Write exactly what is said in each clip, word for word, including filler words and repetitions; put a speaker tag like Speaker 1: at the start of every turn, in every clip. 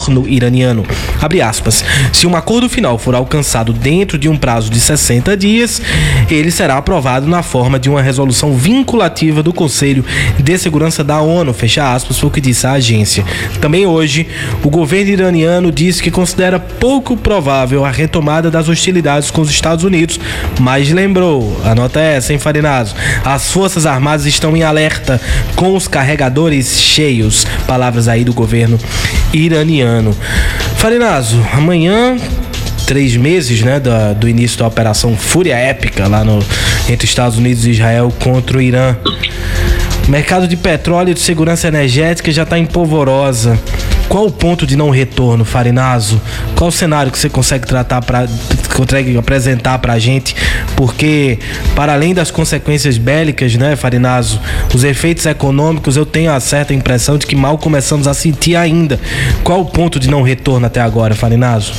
Speaker 1: governo iraniano. Abre aspas. Se um acordo final for alcançado dentro de um prazo de sessenta dias, ele será aprovado na forma de uma resolução vinculativa do Conselho de Segurança da ONU, fecha aspas, foi o que disse a agência. Também hoje, o governo iraniano disse que considera pouco provável a retomada das hostilidades com os Estados Unidos, mas lembrou, anota essa, hein, Farinazo, as Forças Armadas estão em alerta com os carregadores cheios, palavras aí do governo iraniano. Farinazo, amanhã, três meses, né, do, do início da Operação Fúria Épica lá no, entre Estados Unidos e Israel contra o Irã. O mercado de petróleo e de segurança energética já está em polvorosa. Qual o ponto de não retorno, Farinazo? Qual o cenário que você consegue tratar para consegue apresentar para a gente? Porque, para além das consequências bélicas, né, Farinazo, os efeitos econômicos, eu tenho a certa impressão de que mal começamos a sentir ainda. Qual o ponto de não retorno até agora, Farinazo?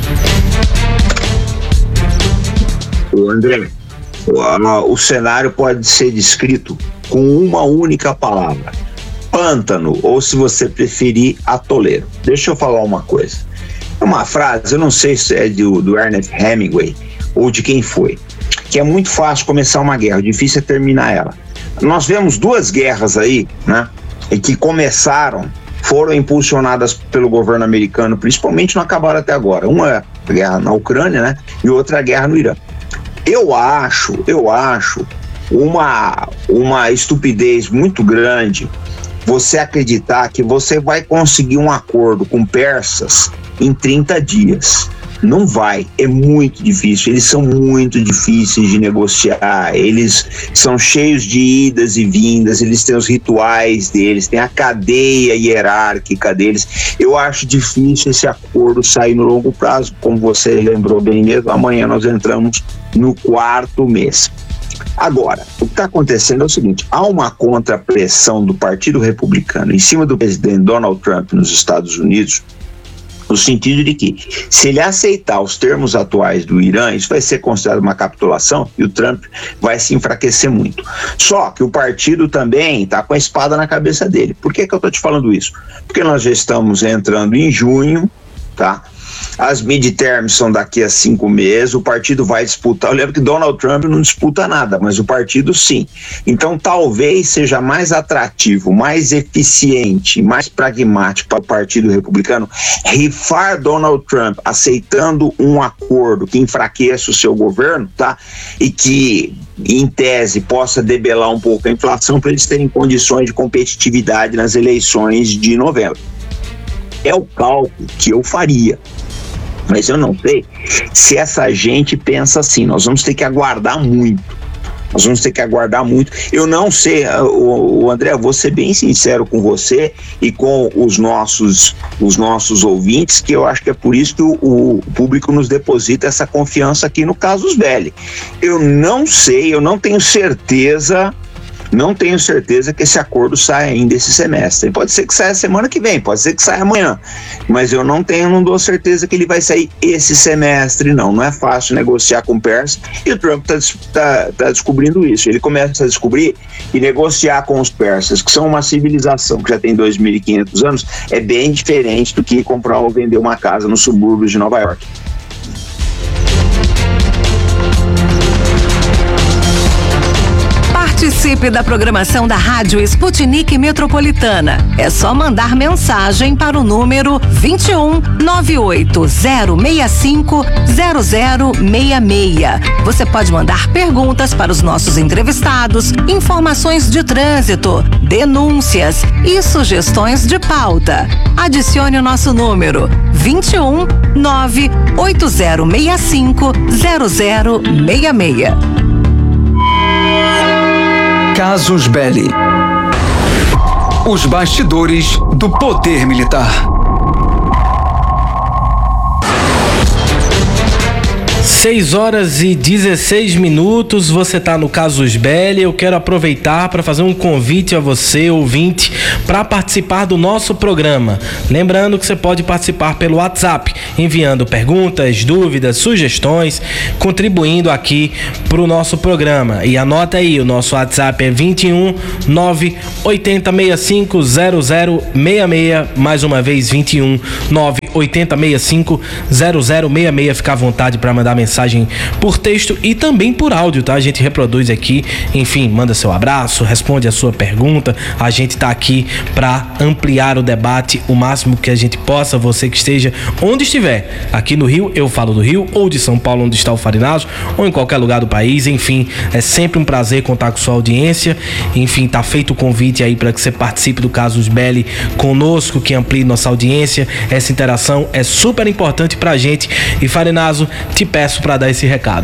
Speaker 2: O André, o, o cenário pode ser descrito com uma única palavra: pântano, ou, se você preferir, atoleiro. Deixa eu falar uma coisa. Uma frase, eu não sei se é do, do Ernest Hemingway ou de quem foi, que é muito fácil começar uma guerra, difícil é terminar ela. Nós vemos duas guerras aí, né, que começaram, foram impulsionadas pelo governo americano, principalmente, não acabaram até agora. Uma é a guerra na Ucrânia, né, e outra é a guerra no Irã. Eu acho, eu acho uma, uma estupidez muito grande você acreditar que você vai conseguir um acordo com persas em trinta dias. Não vai, é muito difícil, eles são muito difíceis de negociar, eles são cheios de idas e vindas, eles têm os rituais deles, tem a cadeia hierárquica deles. Eu acho difícil esse acordo sair no longo prazo, como você lembrou bem mesmo, amanhã nós entramos no quarto mês. Agora, o que está acontecendo é o seguinte: há uma contrapressão do Partido Republicano em cima do presidente Donald Trump nos Estados Unidos, no sentido de que, se ele aceitar os termos atuais do Irã, isso vai ser considerado uma capitulação e o Trump vai se enfraquecer muito. Só que o partido também está com a espada na cabeça dele. Por que que eu estou te falando isso? Porque nós já estamos entrando em junho, tá? As midterms são daqui a cinco meses, o partido vai disputar. Eu lembro que Donald Trump não disputa nada, mas o partido sim. Então talvez seja mais atrativo, mais eficiente, mais pragmático para o Partido Republicano rifar Donald Trump aceitando um acordo que enfraqueça o seu governo, tá? E que, em tese, possa debelar um pouco a inflação para eles terem condições de competitividade nas eleições de novembro. É o cálculo que eu faria. Mas eu não sei se essa gente pensa assim. Nós vamos ter que aguardar muito. Nós vamos ter que aguardar muito. Eu não sei, o, o André, vou ser bem sincero com você e com os nossos, os nossos ouvintes, que eu acho que é por isso que o, o público nos deposita essa confiança aqui no Casus Belli. Eu não sei, eu não tenho certeza... Não tenho certeza que esse acordo saia ainda esse semestre. Pode ser que saia semana que vem, pode ser que saia amanhã. Mas eu não tenho, não dou certeza que ele vai sair esse semestre, não. Não é fácil negociar com o persa e o Trump está tá, tá descobrindo isso. Ele começa a descobrir que negociar com os persas, que são uma civilização que já tem dois mil e quinhentos anos, é bem diferente do que comprar ou vender uma casa nos subúrbios de Nova York.
Speaker 3: Participe da programação da Rádio Sputnik Metropolitana. É só mandar mensagem para o número vinte e um, nove oito zero seis cinco, zero zero seis seis. Você pode mandar perguntas para os nossos entrevistados, informações de trânsito, denúncias e sugestões de pauta. Adicione o nosso número vinte e um, nove oito zero seis cinco, zero zero seis seis.
Speaker 4: Casus Belli. Os bastidores do poder militar.
Speaker 1: seis horas e dezesseis minutos, você está no Casus Belli. Eu quero aproveitar para fazer um convite a você, ouvinte, para participar do nosso programa. Lembrando que você pode participar pelo WhatsApp, enviando perguntas, dúvidas, sugestões, contribuindo aqui para o nosso programa. E anota aí, o nosso WhatsApp é vinte e um nove oitenta sessenta e cinco zero zero seis seis, mais uma vez vinte e um nove oitenta sessenta e cinco zero zero seis seis. Fica à vontade para mandar mensagem por texto e também por áudio, tá? A gente reproduz aqui, enfim, manda seu abraço, responde a sua pergunta. A gente tá aqui para ampliar o debate o máximo que a gente possa. Você que esteja onde estiver, aqui no Rio, eu falo do Rio, ou de São Paulo, onde está o Farinazo, ou em qualquer lugar do país, enfim, é sempre um prazer contar com sua audiência. Enfim, tá feito o convite aí para que você participe do Casus Belli conosco, que amplie nossa audiência. Essa interação é super importante pra gente. E Farinazo, te peço para dar esse recado.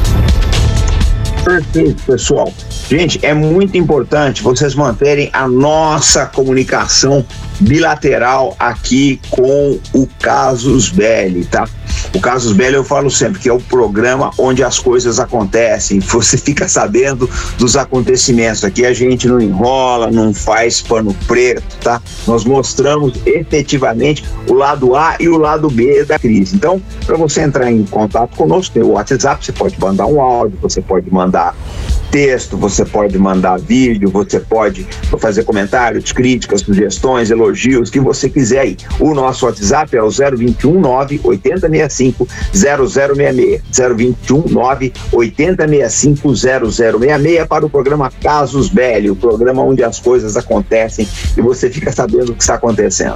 Speaker 2: Perfeito, pessoal. Gente, é muito importante vocês manterem a nossa comunicação bilateral aqui com o Casus Belli, tá? O Casus Belli, eu falo sempre que é o programa onde as coisas acontecem, você fica sabendo dos acontecimentos. Aqui a gente não enrola, não faz pano preto, tá? Nós mostramos efetivamente o lado A e o lado B da crise. Então, para você entrar em contato conosco, tem o WhatsApp, você pode mandar um áudio, você pode mandar texto, você pode mandar vídeo, você pode fazer comentários, críticas, sugestões, elogios, o que você quiser aí. O nosso WhatsApp é o zero vinte e um nove oitenta sessenta e cinco zero zero seis seis, zero vinte e um nove oitenta sessenta e cinco zero zero seis seis, para o programa Casus Belli, o programa onde as coisas acontecem e você fica sabendo o que está acontecendo.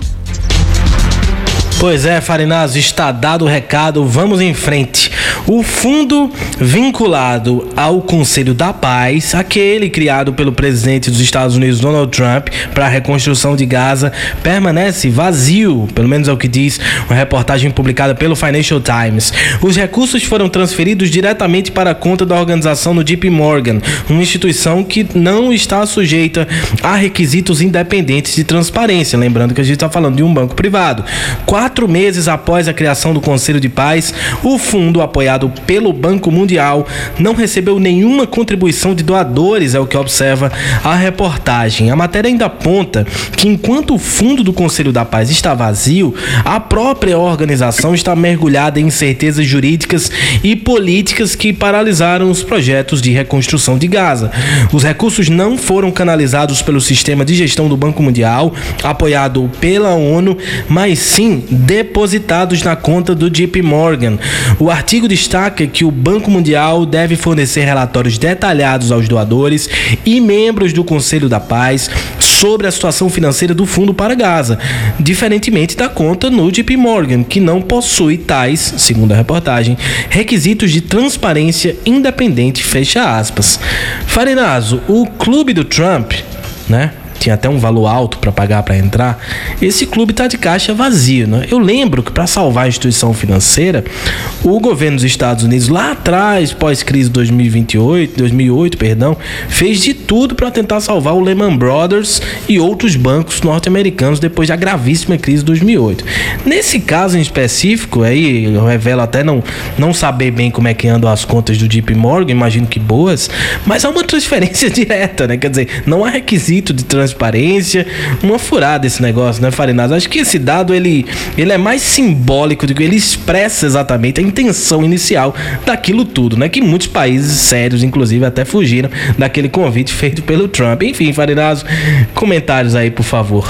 Speaker 1: Pois é, Farinazo, está dado o recado, vamos em frente. O fundo vinculado ao Conselho da Paz, aquele criado pelo presidente dos Estados Unidos, Donald Trump, para a reconstrução de Gaza, permanece vazio, pelo menos é o que diz uma reportagem publicada pelo Financial Times. Os recursos foram transferidos diretamente para a conta da organização no J P Morgan, uma instituição que não está sujeita a requisitos independentes de transparência, lembrando que a gente está falando de um banco privado. Quatro meses após a criação do Conselho de Paz, o fundo, apoiado pelo Banco Mundial, não recebeu nenhuma contribuição de doadores, é o que observa a reportagem. A matéria ainda aponta que enquanto o fundo do Conselho da Paz está vazio, a própria organização está mergulhada em incertezas jurídicas e políticas que paralisaram os projetos de reconstrução de Gaza. Os recursos não foram canalizados pelo sistema de gestão do Banco Mundial, apoiado pela ONU, mas sim depositados na conta do J P Morgan. O artigo destaca que o Banco Mundial deve fornecer relatórios detalhados aos doadores e membros do Conselho da Paz sobre a situação financeira do fundo para Gaza, diferentemente da conta no J P Morgan, que não possui tais, segundo a reportagem, requisitos de transparência independente, fecha aspas. Farinazo, o clube do Trump, né? Tinha até um valor alto para pagar para entrar. Esse clube tá de caixa vazio, né? Eu lembro que para salvar a instituição financeira, o governo dos Estados Unidos lá atrás, pós-crise dois mil e vinte e oito, dois mil e oito, perdão, fez de tudo para tentar salvar o Lehman Brothers e outros bancos norte-americanos depois da gravíssima crise de dois mil e oito. Nesse caso em específico, aí eu revelo até não não saber bem como é que andam as contas do J P Morgan, imagino que boas, mas há uma transferência direta, né? Quer dizer, não há requisito de transferência transparência, uma furada esse negócio, né, Farinazo? Acho que esse dado, ele, ele é mais simbólico do que ele expressa exatamente a intenção inicial daquilo tudo, né? Que muitos países sérios, inclusive, até fugiram daquele convite feito pelo Trump. Enfim, Farinazo, comentários aí, por favor.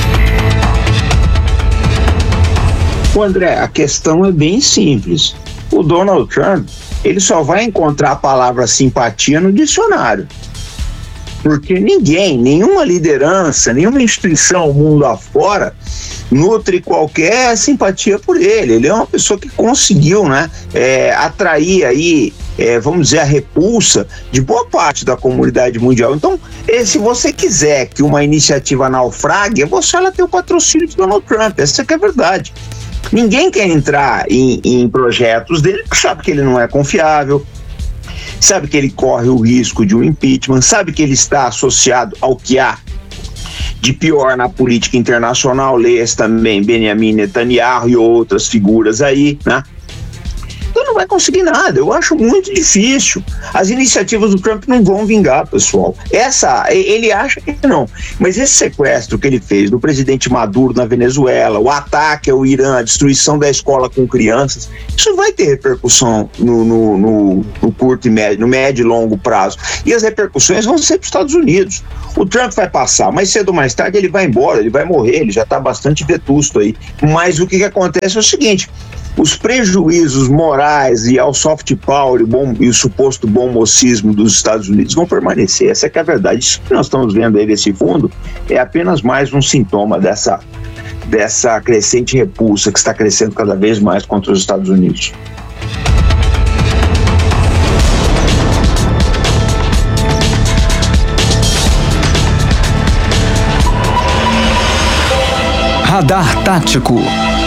Speaker 2: Ô André, a questão é bem simples. O Donald Trump, ele só vai encontrar a palavra simpatia no dicionário. Porque ninguém, nenhuma liderança, nenhuma instituição mundo afora nutre qualquer simpatia por ele. Ele é uma pessoa que conseguiu, né, é, atrair aí, é, vamos dizer, a repulsa de boa parte da comunidade mundial. Então, é, se você quiser que uma iniciativa naufrague, você ela tem o patrocínio de Donald Trump, essa que é a verdade. Ninguém quer entrar em, em projetos dele porque sabe que ele não é confiável, sabe que ele corre o risco de um impeachment, sabe que ele está associado ao que há de pior na política internacional, leia também Benjamin Netanyahu e outras figuras aí, né? Então não vai conseguir nada. Eu acho muito difícil. As iniciativas do Trump não vão vingar, pessoal. Essa, ele acha que não. Mas esse sequestro que ele fez do presidente Maduro na Venezuela, o ataque ao Irã, a destruição da escola com crianças, isso vai ter repercussão no, no, no, no curto e médio, no médio e longo prazo. E as repercussões vão ser para os Estados Unidos. O Trump vai passar, mais cedo ou mais tarde ele vai embora, ele vai morrer, ele já está bastante vetusto aí. Mas o que, que acontece é o seguinte: os prejuízos morais e ao soft power e, bom, e o suposto bom mocismo dos Estados Unidos vão permanecer. Essa é que é a verdade. Isso que nós estamos vendo aí nesse fundo é apenas mais um sintoma dessa, dessa crescente repulsa que está crescendo cada vez mais contra os Estados Unidos.
Speaker 4: Radar Tático.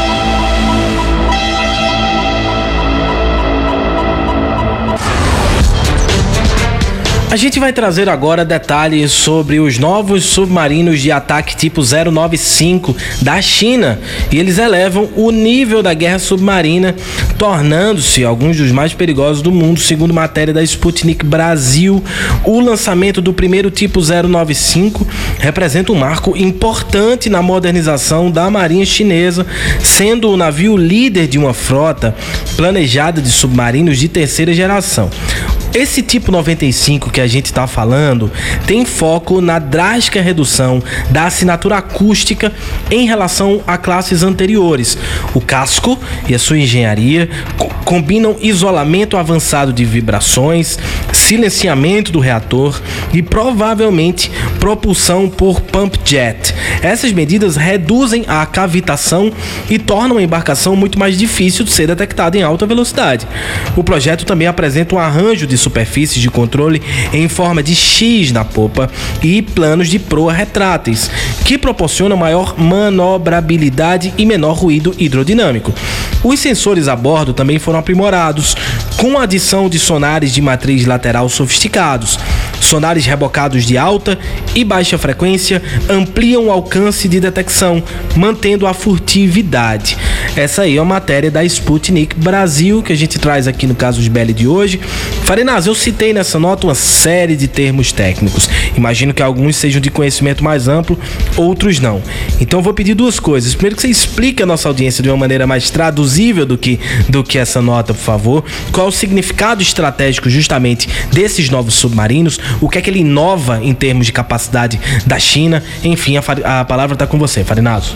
Speaker 1: A gente vai trazer agora detalhes sobre os novos submarinos de ataque tipo zero nove cinco da China, e eles elevam o nível da guerra submarina, tornando-se alguns dos mais perigosos do mundo, segundo matéria da Sputnik Brasil. O lançamento do primeiro tipo zero nove cinco representa um marco importante na modernização da marinha chinesa, sendo o navio líder de uma frota planejada de submarinos de terceira geração. Esse tipo noventa e cinco que a gente está falando tem foco na drástica redução da assinatura acústica em relação a classes anteriores. O casco e a sua engenharia co- combinam isolamento avançado de vibrações, silenciamento do reator e provavelmente propulsão por pump jet. Essas medidas reduzem a cavitação e tornam a embarcação muito mais difícil de ser detectada em alta velocidade. O projeto também apresenta um arranjo de superfícies de controle em forma de X na popa e planos de proa retráteis, que proporcionam maior manobrabilidade e menor ruído hidrodinâmico. Os sensores a bordo também foram aprimorados, com a adição de sonares de matriz lateral sofisticados. Sonares rebocados de alta e baixa frequência ampliam o alcance de detecção, mantendo a furtividade. Essa aí é a matéria da Sputnik Brasil, que a gente traz aqui no Casus Belli de hoje. Farinas, eu citei nessa nota uma série de termos técnicos. Imagino que alguns sejam de conhecimento mais amplo, outros não. Então eu vou pedir duas coisas. Primeiro, que você explique a nossa audiência de uma maneira mais traduzível do que, do que essa nota, por favor. Qual é o significado estratégico justamente desses novos submarinos? O que é que ele inova em termos de capacidade da China? Enfim, a, a palavra está com você, Farinazo.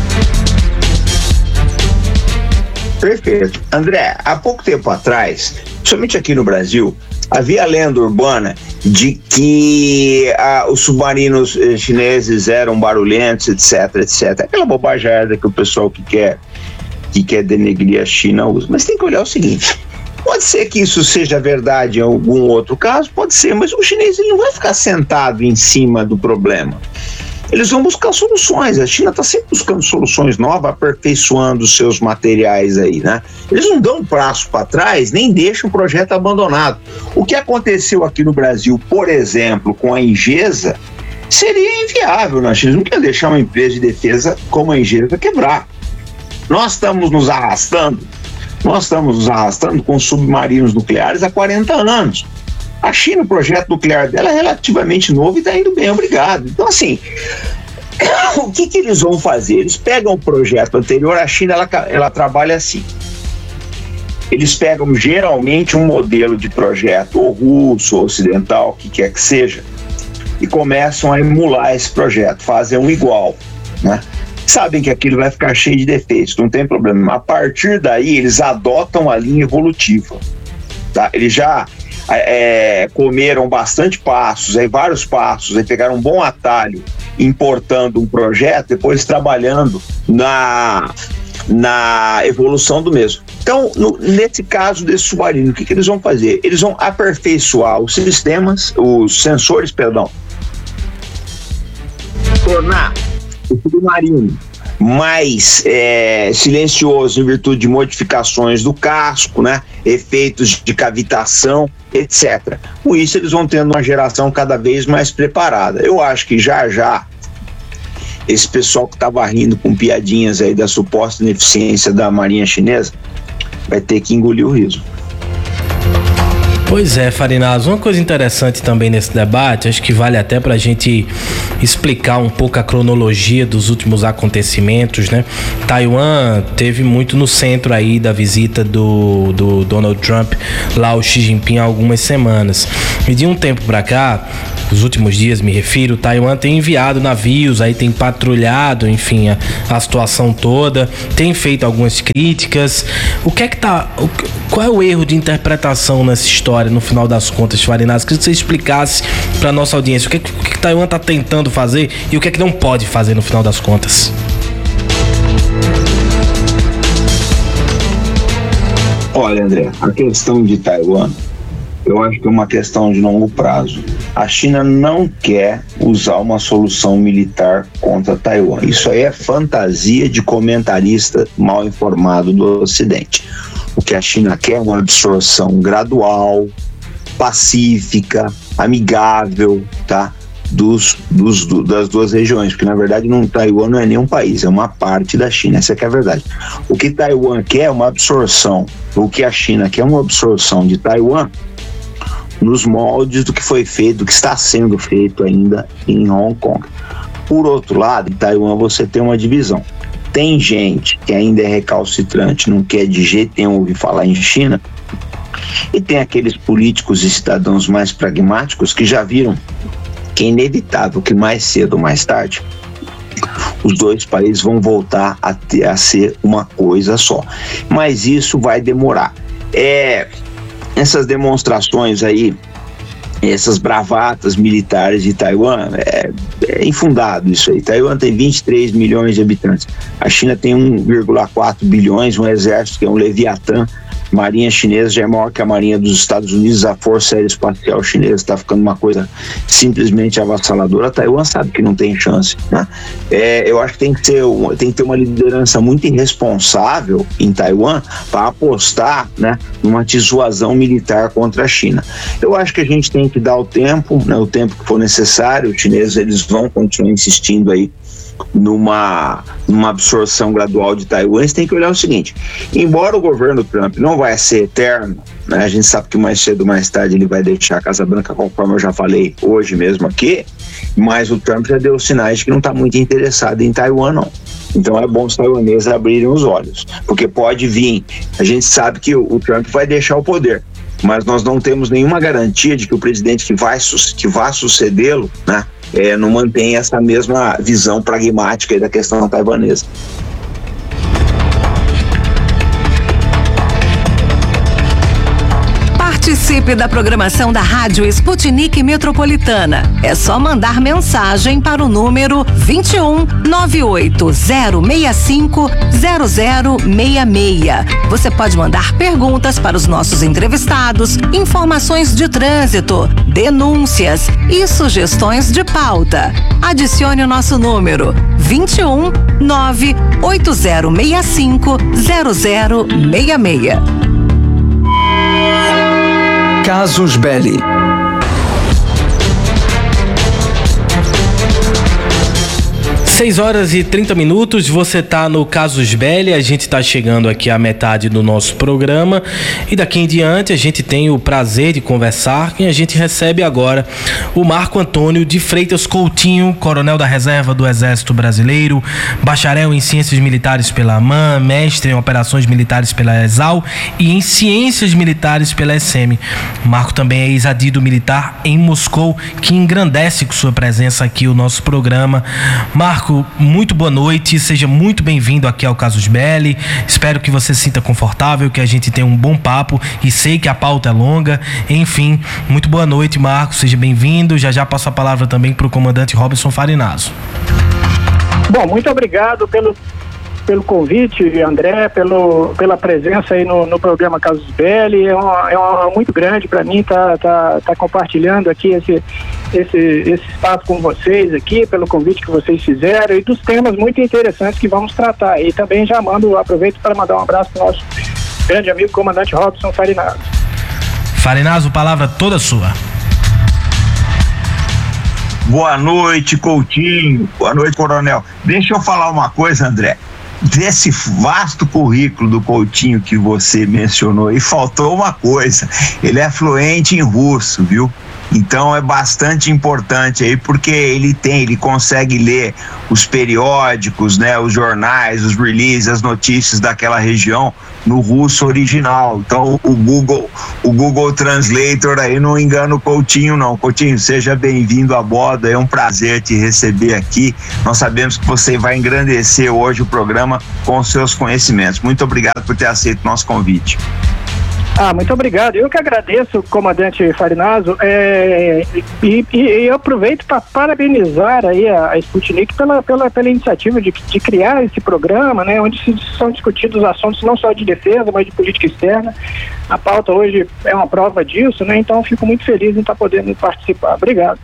Speaker 2: Perfeito. André, há pouco tempo atrás, somente aqui no Brasil, havia a lenda urbana de que ah, os submarinos eh, chineses eram barulhentos, etc, etcétera. Aquela bobajada que o pessoal que quer, que quer denegrir a China usa. Mas tem que olhar o seguinte: pode ser que isso seja verdade em algum outro caso, pode ser, mas o chinês ele não vai ficar sentado em cima do problema. Eles vão buscar soluções. A China está sempre buscando soluções novas, aperfeiçoando os seus materiais aí, né? Eles não dão um passo para trás, nem deixam o projeto abandonado. O que aconteceu aqui no Brasil, por exemplo, com a Engesa, seria inviável na China. Eles não querem deixar uma empresa de defesa como a Engesa quebrar. Nós estamos nos arrastando, nós estamos nos arrastando com submarinos nucleares há quarenta anos. A China, o projeto nuclear dela é relativamente novo e está indo bem, obrigado. Então, assim, o que, que eles vão fazer? Eles pegam o projeto anterior. A China, ela, ela trabalha assim. Eles pegam geralmente um modelo de projeto, ou russo, ou ocidental, o que quer que seja, e começam a emular esse projeto, fazem um igual, né? Sabem que aquilo vai ficar cheio de defeitos, não tem problema. A partir daí, eles adotam a linha evolutiva, tá? Eles já é, comeram bastante passos, aí vários passos, aí pegaram um bom atalho importando um projeto, depois trabalhando na, na evolução do mesmo. Então, no, nesse caso desse submarino, o que, que eles vão fazer? Eles vão aperfeiçoar os sistemas, os sensores, perdão, tornar o submarino mais é, silencioso em virtude de modificações do casco, né? Efeitos de cavitação, etcétera. Com isso, eles vão tendo uma geração cada vez mais preparada. Eu acho que já já esse pessoal que estava rindo com piadinhas aí da suposta ineficiência da marinha chinesa vai ter que engolir o riso.
Speaker 1: Pois é, Farinazo, uma coisa interessante também nesse debate, acho que vale até pra gente explicar um pouco a cronologia dos últimos acontecimentos, né? Taiwan teve muito no centro aí da visita do, do Donald Trump lá ao Xi Jinping há algumas semanas. E de um tempo pra cá, os últimos dias me refiro, Taiwan tem enviado navios, aí tem patrulhado, enfim, a, a situação toda, tem feito algumas críticas. O que é que tá... O, qual é o erro de interpretação nessa história, no final das contas, Farinazo? Queria que você explicasse para nossa audiência o que, é que, o que, é que Taiwan está tentando fazer e o que é que não pode fazer no final das contas.
Speaker 2: Olha, André, a questão de Taiwan, eu acho que é uma questão de longo prazo. A China não quer usar uma solução militar contra Taiwan. Isso aí é fantasia de comentarista mal informado do Ocidente. O que a China quer é uma absorção gradual, pacífica, amigável, tá? Dos, dos, do, das duas regiões, porque na verdade não, Taiwan não é nenhum país, é uma parte da China, essa que é a verdade. O que Taiwan quer é uma absorção, o que a China quer é uma absorção de Taiwan nos moldes do que foi feito, do que está sendo feito ainda em Hong Kong. Por outro lado, em Taiwan você tem uma divisão. Tem gente que ainda é recalcitrante, não quer de jeito nenhum ouvir falar em China, e tem aqueles políticos e cidadãos mais pragmáticos que já viram que é inevitável que mais cedo ou mais tarde os dois países vão voltar a, ter, a ser uma coisa só. Mas isso vai demorar. É, essas demonstrações aí, essas bravatas militares de Taiwan, é, é infundado isso aí. Taiwan tem vinte e três milhões de habitantes. A China tem um vírgula quatro bilhões, um exército que é um Leviatã. A marinha chinesa já é maior que a marinha dos Estados Unidos, a força aérea espacial chinesa está ficando uma coisa simplesmente avassaladora. A Taiwan sabe que não tem chance, né? É, eu acho que tem que, ser, tem que ter uma liderança muito irresponsável em Taiwan para apostar, né, numa dissuasão militar contra a China. Eu acho que a gente tem que dar o tempo, né, o tempo que for necessário. Os chineses eles vão continuar insistindo aí numa, numa absorção gradual de Taiwan. Você tem que olhar o seguinte: embora o governo Trump não vai ser eterno, né, a gente sabe que mais cedo ou mais tarde ele vai deixar a Casa Branca, conforme eu já falei hoje mesmo aqui, mas o Trump já deu sinais de que não está muito interessado em Taiwan, não. Então é bom os taiwaneses abrirem os olhos, porque pode vir, a gente sabe que o, o Trump vai deixar o poder, mas nós não temos nenhuma garantia de que o presidente que vai, que vai sucedê-lo, né, É, não mantém essa mesma visão pragmática aí da questão taiwanesa.
Speaker 3: Participe da programação da Rádio Sputnik Metropolitana. É só mandar mensagem para o número vinte e um, nove oito zero seis cinco, zero zero seis seis. Você pode mandar perguntas para os nossos entrevistados, informações de trânsito, denúncias e sugestões de pauta. Adicione o nosso número vinte e um, nove oito zero seis cinco, zero zero seis seis.
Speaker 4: Casus Belli.
Speaker 1: seis horas e trinta minutos, você tá no Casus Belli, a gente tá chegando aqui à metade do nosso programa e daqui em diante a gente tem o prazer de conversar e a gente recebe agora o Marco Antônio de Freitas Coutinho, coronel da reserva do Exército Brasileiro, bacharel em Ciências Militares pela AMAN, mestre em Operações Militares pela ESAL e em Ciências Militares pela E S E M. Marco também é ex-adido militar em Moscou, que engrandece com sua presença aqui o nosso programa. Marco, muito boa noite, seja muito bem-vindo aqui ao Casus Belli. Espero que você se sinta confortável, que a gente tenha um bom papo e sei que a pauta é longa. Enfim, muito boa noite, Marco, seja bem-vindo. Já já passo a palavra também para o comandante Robson Farinazo.
Speaker 5: Bom, muito obrigado pelo, pelo convite, André, pelo, pela presença aí no, no programa Casus Belli. É uma, é uma muito grande para mim estar tá, tá, tá compartilhando aqui esse Esse, esse espaço com vocês aqui, pelo convite que vocês fizeram e dos temas muito interessantes que vamos tratar. E também já mando, aproveito para mandar um abraço para o nosso grande amigo, comandante Robson Farinazo.
Speaker 1: Farinazo, palavra toda sua.
Speaker 2: Boa noite, Coutinho. Boa noite, coronel. Deixa eu falar uma coisa, André. desse vasto currículo do Coutinho que você mencionou, e faltou uma coisa: ele é fluente em russo, viu? Então é bastante importante aí, porque ele tem, ele consegue ler os periódicos, né, os jornais, os releases, as notícias daquela região no russo original. Então o Google, o Google Translator aí não engana o Coutinho não. Coutinho, seja bem-vindo a bordo, é um prazer te receber aqui. Nós sabemos que você vai engrandecer hoje o programa com os seus conhecimentos. Muito obrigado por ter aceito o nosso convite.
Speaker 5: Ah, muito obrigado. Eu que agradeço, comandante Farinazo, é, e, e, e eu aproveito para parabenizar aí a, a Sputnik pela, pela, pela iniciativa de, de criar esse programa, né, onde se, são discutidos assuntos não só de defesa, mas de política externa. A pauta hoje é uma prova disso, né, então fico muito feliz em estar podendo participar. Obrigado.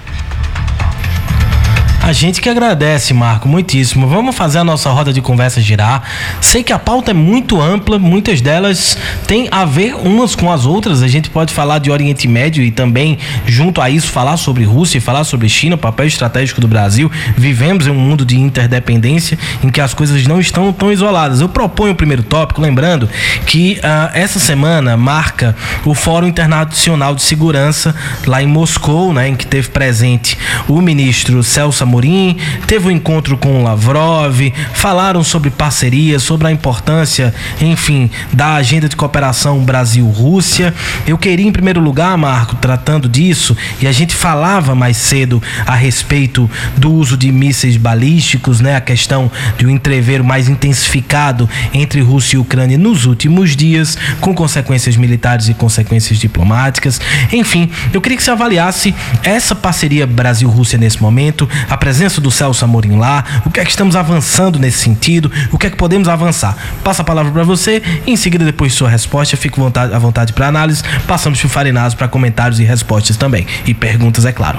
Speaker 1: A gente que agradece, Marco, muitíssimo. Vamos fazer a nossa roda de conversa girar. Sei que a pauta é muito ampla, muitas delas têm a ver umas com as outras. A gente pode falar de Oriente Médio e também, junto a isso, falar sobre Rússia e falar sobre China, o papel estratégico do Brasil. Vivemos em um mundo de interdependência em que as coisas não estão tão isoladas. Eu proponho o primeiro tópico, lembrando que uh, essa semana marca o Fórum Internacional de Segurança lá em Moscou, né, em que teve presente o ministro Celso Amorim. Teve um encontro com o Lavrov, falaram sobre parceria, sobre a importância, enfim, da agenda de cooperação Brasil-Rússia. Eu queria, em primeiro lugar, Marco, tratando disso, e a gente falava mais cedo a respeito do uso de mísseis balísticos, né, a questão de um entreveiro mais intensificado entre Rússia e Ucrânia nos últimos dias, com consequências militares e consequências diplomáticas. Enfim, eu queria que você avaliasse essa parceria Brasil-Rússia nesse momento, a presença do Celso Amorim lá, o que é que estamos avançando nesse sentido, o que é que podemos avançar. Passa a palavra para você e em seguida, depois de sua resposta, fico vontade, à vontade para análise, passamos para o Farinazo para comentários e respostas também, e perguntas, é claro.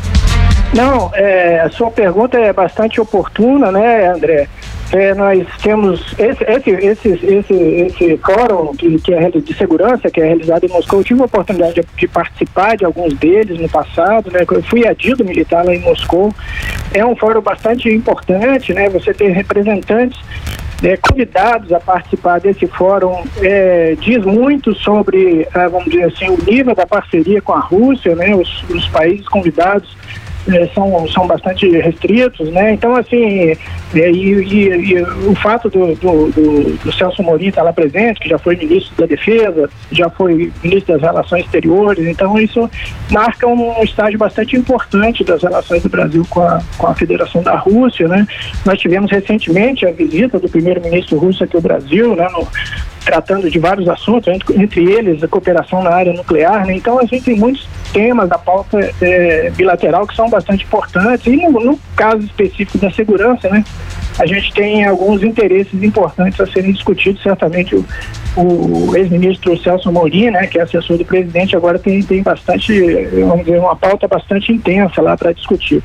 Speaker 5: Não, é, a sua pergunta é bastante oportuna, né, André? É, nós temos esse, esse, esse, esse, esse fórum que, que é de segurança, que é realizado em Moscou. Eu tive a oportunidade de, de participar de alguns deles no passado, né? Eu fui adido militar lá em Moscou. É um fórum bastante importante, né? Você ter representantes É, convidados a participar desse fórum é, diz muito sobre, é, vamos dizer assim, o nível da parceria com a Rússia, né? Os, os países convidados é, são, são bastante restritos, né? Então, assim, é, e, e, e o fato do, do, do, do Celso Amorim estar lá presente, que já foi ministro da Defesa, já foi ministro das Relações Exteriores, então isso marca um estágio bastante importante das relações do Brasil com a, com a Federação da Rússia, né? Nós tivemos recentemente a visita do primeiro-ministro russo aqui ao Brasil, né? No, tratando de vários assuntos, entre, entre eles a cooperação na área nuclear, né? Então a gente tem muitos temas da pauta é, bilateral que são bastante importantes, e no, no caso específico da segurança, né, a gente tem alguns interesses importantes a serem discutidos. Certamente o, o ex-ministro Celso Amorim, né, que é assessor do presidente, agora tem, tem bastante, vamos dizer, uma pauta bastante intensa lá para discutir.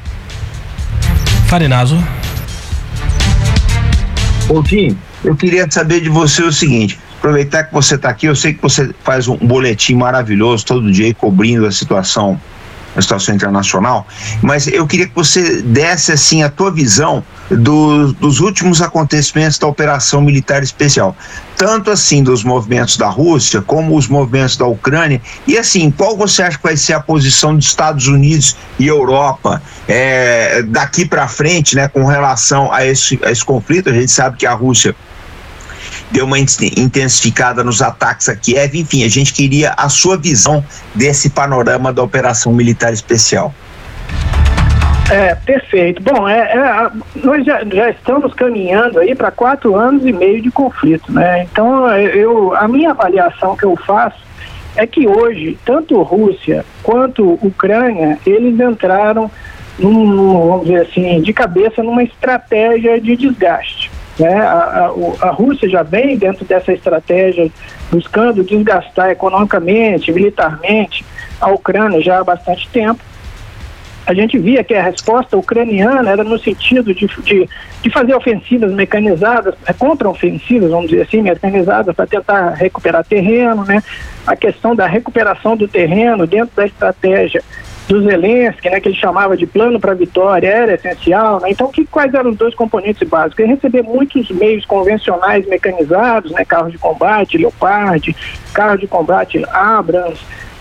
Speaker 1: Farinazo.
Speaker 2: Coutinho, eu queria saber de você o seguinte: aproveitar que você está aqui, eu sei que você faz um boletim maravilhoso todo dia cobrindo a situação, a situação internacional, mas eu queria que você desse assim a tua visão do, dos últimos acontecimentos da operação militar especial, tanto assim dos movimentos da Rússia como os movimentos da Ucrânia, e assim, qual você acha que vai ser a posição dos Estados Unidos e Europa é, daqui para frente, né, com relação a esse, a esse conflito? A gente sabe que a Rússia deu uma intensificada nos ataques a Kiev. Enfim, a gente queria a sua visão desse panorama da operação militar especial.
Speaker 5: É, perfeito. Bom, é, é, nós já, já estamos caminhando aí para quatro anos e meio de conflito, né? Então, eu, a minha avaliação que eu faço é que hoje, tanto Rússia quanto Ucrânia, eles entraram, num, vamos dizer assim, de cabeça numa estratégia de desgaste. Né? A, a, a Rússia já vem dentro dessa estratégia buscando desgastar economicamente, militarmente a Ucrânia já há bastante tempo. A gente via que a resposta ucraniana era no sentido de, de, de fazer ofensivas mecanizadas, contra-ofensivas, vamos dizer assim, mecanizadas, para tentar recuperar terreno, né? A questão da recuperação do terreno dentro da estratégia do Zelensky, né, que ele chamava de plano para a vitória, era essencial, né? Então, que, quais eram os dois componentes básicos? Ele receber muitos meios convencionais mecanizados, né, carros de combate, Leopard, carros de combate Abrams,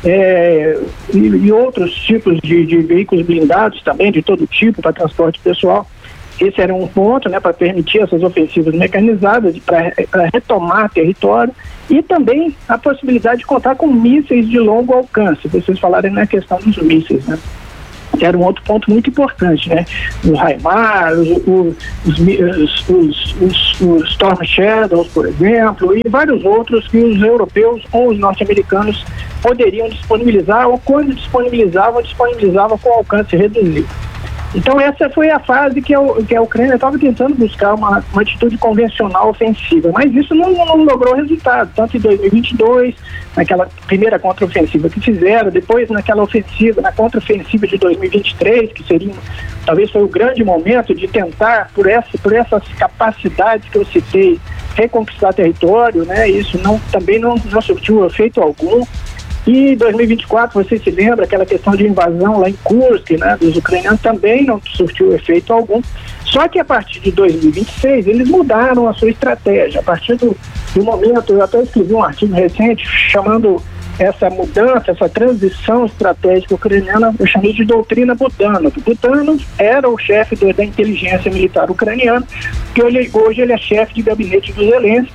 Speaker 5: é, e, e outros tipos de, de veículos blindados também, de todo tipo, para transporte pessoal. Esse era um ponto, né, para permitir essas ofensivas mecanizadas, para retomar território, e também a possibilidade de contar com mísseis de longo alcance. Vocês falaram na questão dos mísseis, né? Era um outro ponto muito importante, né? Os HIMARS, os, os, os, os, os, os Storm Shadows, por exemplo, e vários outros que os europeus ou os norte-americanos poderiam disponibilizar, ou quando disponibilizavam, disponibilizavam com alcance reduzido. Então essa foi a fase que a, que a Ucrânia estava tentando buscar uma, uma atitude convencional ofensiva, mas isso não, não logrou resultado, tanto em dois mil e vinte e dois, naquela primeira contraofensiva que fizeram, depois naquela ofensiva, na contraofensiva de dois mil e vinte e três, que seria, talvez foi o grande momento de tentar, por, essa, por essas capacidades que eu citei, reconquistar território, né? Isso não, também não, não surtiu efeito algum. E em dois mil e vinte e quatro, você se lembra, aquela questão de invasão lá em Kursk, né, dos ucranianos, também não surtiu efeito algum. Só que a partir de dois mil e vinte e seis, eles mudaram a sua estratégia. A partir do, do momento, eu até escrevi um artigo recente chamando essa mudança, essa transição estratégica ucraniana, eu chamei de doutrina Budanov. Budanov era o chefe do, da inteligência militar ucraniana, que hoje, hoje ele é chefe de gabinete do Zelensky.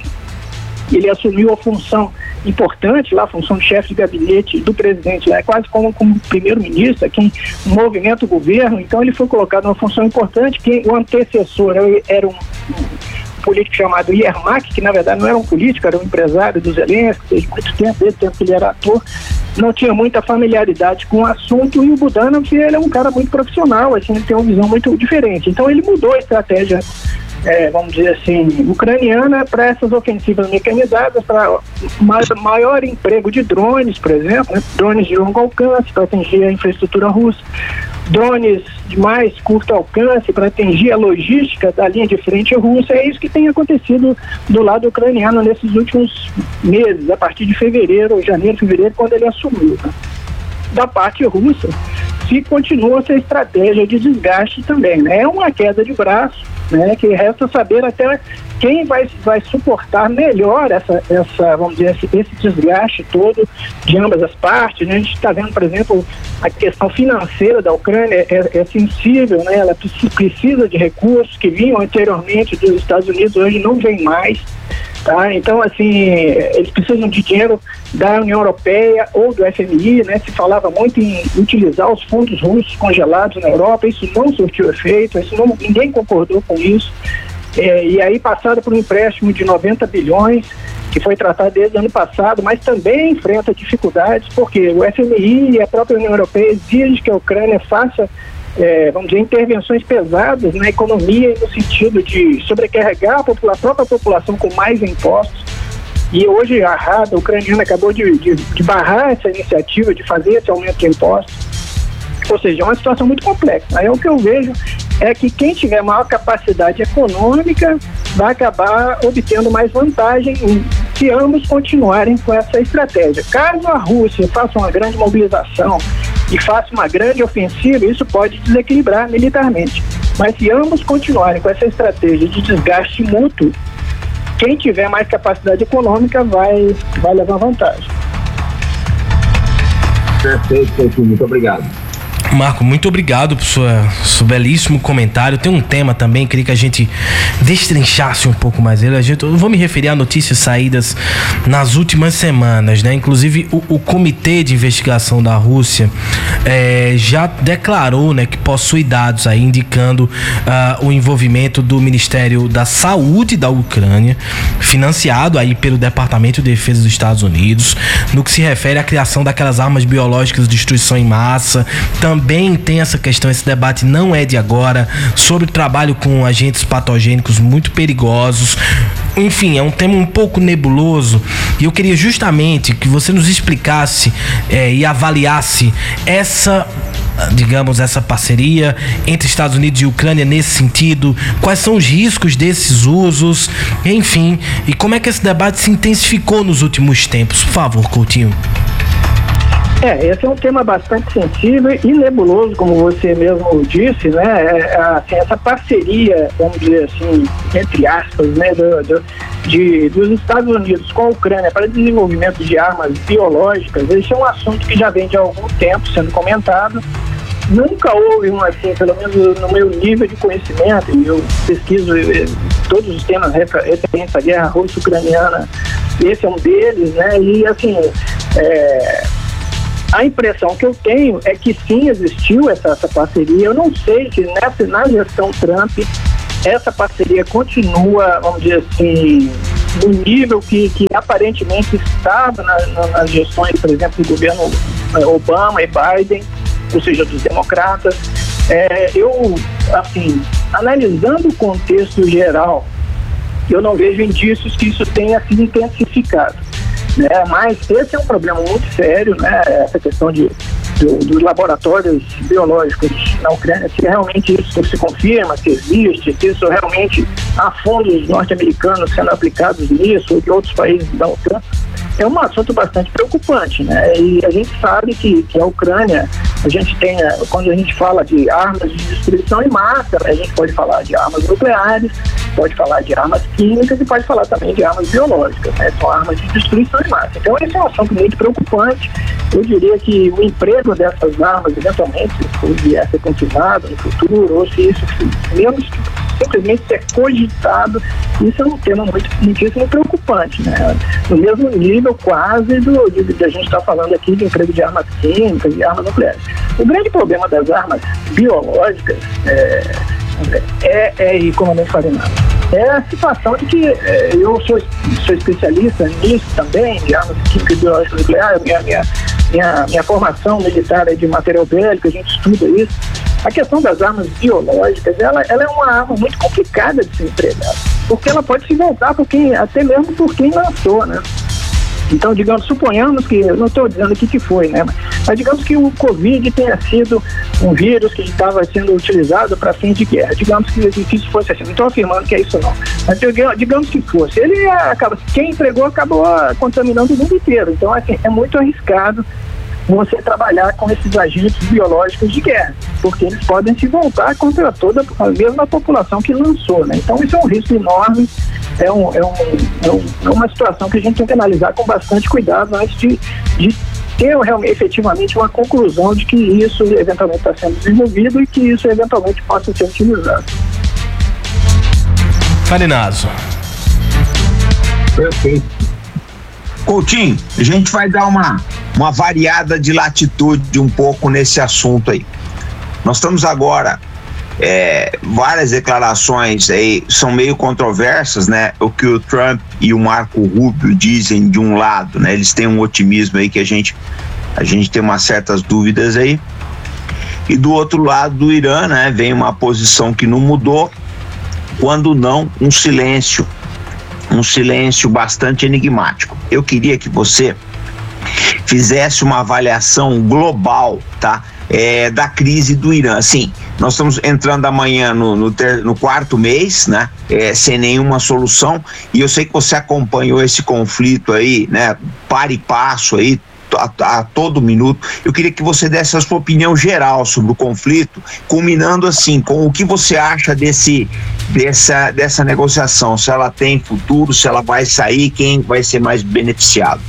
Speaker 5: Ele assumiu a função importante lá, a função de chefe de gabinete do presidente, lá, quase como, como primeiro-ministro, aqui movimenta o governo. Então ele foi colocado numa função importante, que o antecessor era um, um político chamado Yermak, que na verdade não era um político, era um empresário do Zelensky, desde muito tempo, desde o tempo que ele era ator, não tinha muita familiaridade com o assunto, e o Budanov, ele é um cara muito profissional, assim, ele tem uma visão muito diferente. Então ele mudou a estratégia, É, vamos dizer assim, ucraniana para essas ofensivas mecanizadas, para maior emprego de drones, por exemplo, né? Drones de longo alcance para atingir a infraestrutura russa, drones de mais curto alcance para atingir a logística da linha de frente russa. É isso que tem acontecido do lado ucraniano nesses últimos meses, a partir de fevereiro, janeiro, fevereiro, quando ele assumiu, né? Da parte russa, se continua essa estratégia de desgaste também, né? É uma queda de braço, né? Que resta saber até quem vai, vai suportar melhor essa, essa, vamos dizer, esse, esse desgaste todo de ambas as partes, né? A gente está vendo, por exemplo, a questão financeira da Ucrânia é, é sensível, né? Ela precisa de recursos que vinham anteriormente dos Estados Unidos, hoje não vem mais. Tá? Então, assim, eles precisam de dinheiro da União Europeia ou do F M I, né? Se falava muito em utilizar os fundos russos congelados na Europa, isso não surtiu efeito, isso não, ninguém concordou com isso. É, e aí passaram por um empréstimo de noventa bilhões, que foi tratado desde o ano passado, mas também enfrenta dificuldades, porque o F M I e a própria União Europeia exigem que a Ucrânia faça, É, vamos dizer, intervenções pesadas na economia, no sentido de sobrecarregar a, popula- a própria população com mais impostos. E hoje a Rada ucraniana acabou de, de, de barrar essa iniciativa de fazer esse aumento de impostos. Ou seja, é uma situação muito complexa. Aí o que eu vejo é que quem tiver maior capacidade econômica vai acabar obtendo mais vantagem se ambos continuarem com essa estratégia. Caso a Rússia faça uma grande mobilização e faça uma grande ofensiva, isso pode desequilibrar militarmente. Mas se ambos continuarem com essa estratégia de desgaste mútuo, quem tiver mais capacidade econômica vai, vai levar vantagem.
Speaker 2: Perfeito, muito obrigado.
Speaker 1: Marco, muito obrigado por sua, seu belíssimo comentário. Tem um tema também, queria que a gente destrinchasse um pouco mais ele. A gente, eu vou me referir a notícias saídas nas últimas semanas, né? Inclusive o, o Comitê de Investigação da Rússia é, já declarou, né, que possui dados aí indicando uh, o envolvimento do Ministério da Saúde da Ucrânia, financiado aí pelo Departamento de Defesa dos Estados Unidos, no que se refere à criação daquelas armas biológicas de destruição em massa. Também Também tem essa questão, esse debate não é de agora, sobre o trabalho com agentes patogênicos muito perigosos. Enfim, é um tema um pouco nebuloso e eu queria justamente que você nos explicasse é, e avaliasse essa, digamos, essa parceria entre Estados Unidos e Ucrânia nesse sentido, quais são os riscos desses usos, enfim, e como é que esse debate se intensificou nos últimos tempos. Por favor, Coutinho.
Speaker 5: É, esse é um tema bastante sensível e nebuloso, como você mesmo disse, né? É, assim, essa parceria, vamos dizer assim, entre aspas, né, do, do, de, dos Estados Unidos com a Ucrânia para desenvolvimento de armas biológicas, esse é um assunto que já vem de algum tempo sendo comentado. Nunca houve um, assim, pelo menos no meu nível de conhecimento, e eu pesquiso eh, todos os temas referentes à guerra russo-ucraniana, esse é um deles, né? E assim, é, a impressão que eu tenho é que sim, existiu essa, essa parceria. Eu não sei se nessa, na gestão Trump essa parceria continua, vamos dizer assim, no nível que, que aparentemente estava na, na, nas gestões, por exemplo, do governo Obama e Biden, ou seja, dos democratas. É, eu, assim, analisando o contexto geral, eu não vejo indícios que isso tenha sido intensificado, né? Mas esse é um problema muito sério, né? Essa questão de, do, dos laboratórios biológicos na Ucrânia, se realmente isso se confirma, se existe, se isso realmente há fundos norte-americanos sendo aplicados nisso, ou de outros países da OTAN, é um assunto bastante preocupante, né? E a gente sabe que, que a Ucrânia, a gente tem, quando a gente fala de armas de destruição em massa, a gente pode falar de armas nucleares, pode falar de armas químicas e pode falar também de armas biológicas, né? São armas de destruição em massa. Então esse é um assunto muito preocupante. Eu diria que o emprego dessas armas, eventualmente, se vier a ser continuado no futuro, ou se isso, mesmo que simplesmente ser cogitado, isso é um tema muito, muitíssimo preocupante, né? No mesmo nível quase do, de, de a gente está falando aqui de emprego de armas químicas e armas nucleares. O grande problema das armas biológicas é, é, é e como eu nem falei nada, é a situação de que é, eu sou, sou especialista nisso também, de armas químicas e biológicas nucleares, minha, minha, minha, minha formação militar é de material bélico, a gente estuda isso. A questão das armas biológicas, ela, ela é uma arma muito complicada de ser empregada, porque ela pode se voltar por quem, até mesmo por quem lançou, né? Então, digamos, suponhamos que, eu não estou dizendo aqui que foi, né? Mas digamos que o Covid tenha sido um vírus que estava sendo utilizado para fins de guerra. Digamos que, que isso fosse assim. Não estou afirmando que é isso não. Mas digamos que fosse. Ele acaba, quem entregou acabou contaminando o mundo inteiro. Então, assim, é muito arriscado você trabalhar com esses agentes biológicos de guerra, porque eles podem se voltar contra toda a mesma população que lançou, né? Então isso é um risco enorme, é, um, é, um, é, um, é uma situação que a gente tem que analisar com bastante cuidado antes de, de ter realmente, efetivamente uma conclusão de que isso eventualmente está sendo desenvolvido e que isso eventualmente possa ser utilizado.
Speaker 1: Farinazo.
Speaker 2: Perfeito. Coutinho, a gente vai dar uma, uma variada de latitude um pouco nesse assunto aí. Nós estamos agora, é, várias declarações aí são meio controversas, né? O que o Trump e o Marco Rubio dizem de um lado, né? Eles têm um otimismo aí que a gente, a gente tem umas certas dúvidas aí. E do outro lado do Irã, né? Vem uma posição que não mudou, quando não, um silêncio. Um silêncio bastante enigmático. Eu queria que você fizesse uma avaliação global, tá? É, da crise do Irã. Assim, nós estamos entrando amanhã no, no, ter, no quarto mês, né? É, sem nenhuma solução, e eu sei que você acompanhou esse conflito aí, né? Para e passo aí, A, a todo minuto. Eu queria que você desse a sua opinião geral sobre o conflito, culminando assim, com o que você acha desse, dessa, dessa negociação, se ela tem futuro, se ela vai sair, quem vai ser mais beneficiado.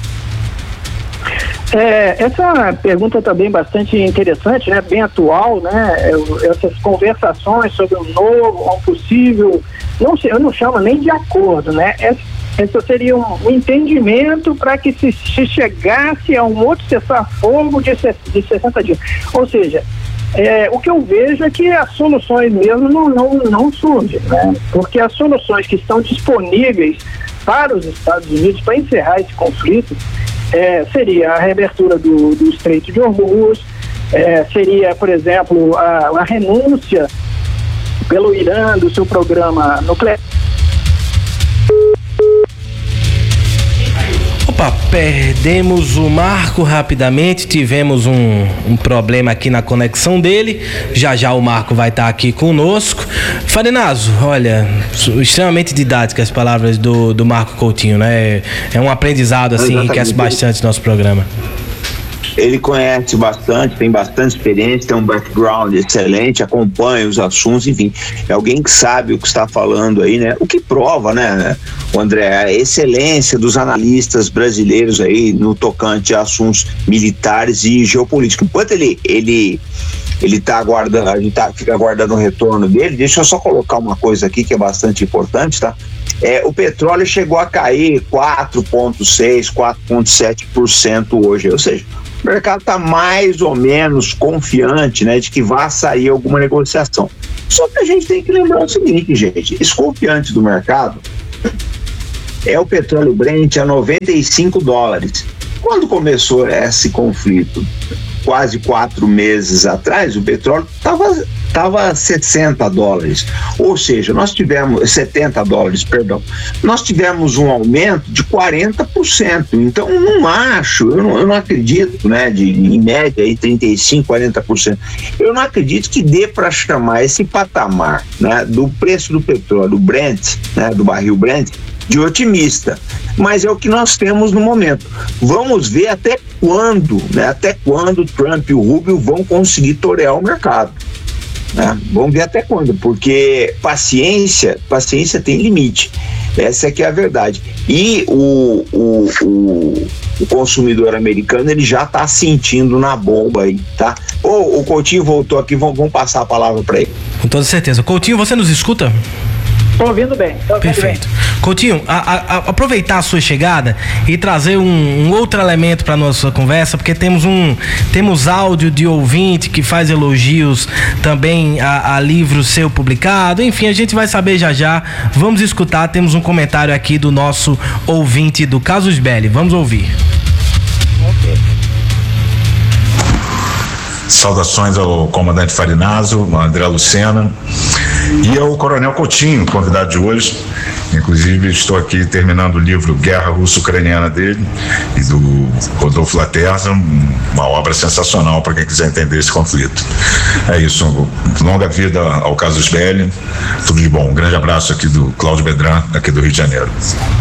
Speaker 5: É, essa pergunta também bastante interessante, né? Bem atual, né? Essas conversações sobre um novo, um possível, não sei, eu não chamo nem de acordo, né? Essa Esse seria um, um entendimento para que se, se chegasse a um outro cessar-fogo de, de sessenta dias. Ou seja, é, o que eu vejo é que as soluções mesmo não, não, não surgem, né? Porque as soluções que estão disponíveis para os Estados Unidos para encerrar esse conflito é, seria a reabertura do, do Estreito de Hormuz, é, seria, por exemplo, a, a renúncia pelo Irã do seu programa nuclear.
Speaker 1: Opa, perdemos o Marco rapidamente, tivemos um, um problema aqui na conexão dele, já já o Marco vai estar aqui conosco. Farinazo, olha, extremamente didáticas as palavras do, do Marco Coutinho, né? É um aprendizado assim, enriquece bastante nosso programa.
Speaker 2: ele conhece bastante, tem bastante experiência, tem um background excelente, acompanha os assuntos, enfim, é alguém que sabe o que está falando aí, né? O que prova, né, André, a excelência dos analistas brasileiros aí no tocante a assuntos militares e geopolíticos. Enquanto ele ele ele tá aguardando, a gente tá, fica aguardando o retorno dele, deixa eu só colocar uma coisa aqui que é bastante importante, tá? É, o petróleo chegou a cair quatro vírgula seis, quatro vírgula sete por cento hoje, ou seja, o mercado está mais ou menos confiante, né, de que vai sair alguma negociação. Só que a gente tem que lembrar o seguinte, gente, esse confiante do mercado é o petróleo Brent a noventa e cinco dólares. Quando começou esse conflito, quase quatro meses atrás, o petróleo estava tava sessenta dólares, ou seja, nós tivemos setenta dólares, perdão, nós tivemos um aumento de quarenta por cento. Então eu não acho, eu não, eu não acredito, né, de em média aí trinta e cinco, quarenta por cento. Eu não acredito que dê para chamar esse patamar, né, do preço do petróleo, do Brent, né, do barril Brent, de otimista, mas é o que nós temos no momento. Vamos ver até quando, né, até quando Trump e o Rubio vão conseguir torear o mercado. Né? Vamos ver até quando, porque paciência, paciência tem limite. Essa é que é a verdade. E o, o, o, o consumidor americano, ele já está sentindo na bomba aí, tá? Oh, o Coutinho voltou aqui, vamos, vamos passar a palavra para ele.
Speaker 1: Com toda certeza. Coutinho, você nos escuta?
Speaker 5: Estou ouvindo bem. Tô ouvindo
Speaker 1: Perfeito.
Speaker 5: Bem.
Speaker 1: Coutinho, a, a, a, aproveitar a sua chegada e trazer um, um outro elemento para nossa conversa, porque temos um temos áudio de ouvinte que faz elogios também a, a livro seu publicado. Enfim, a gente vai saber já já. Vamos escutar. Temos um comentário aqui do nosso ouvinte do Casus Belli. Vamos ouvir.
Speaker 5: Ok.
Speaker 6: Saudações ao comandante Farinazzo, ao André Lucena e ao Coronel Coutinho, convidado de hoje. Inclusive, estou aqui terminando o livro Guerra Russo-Ucraniana dele e do Rodolfo Laterza, uma obra sensacional para quem quiser entender esse conflito. É isso, longa vida ao Casus Belli, tudo de bom. Um grande abraço aqui do Cláudio Bedran, aqui do Rio de Janeiro.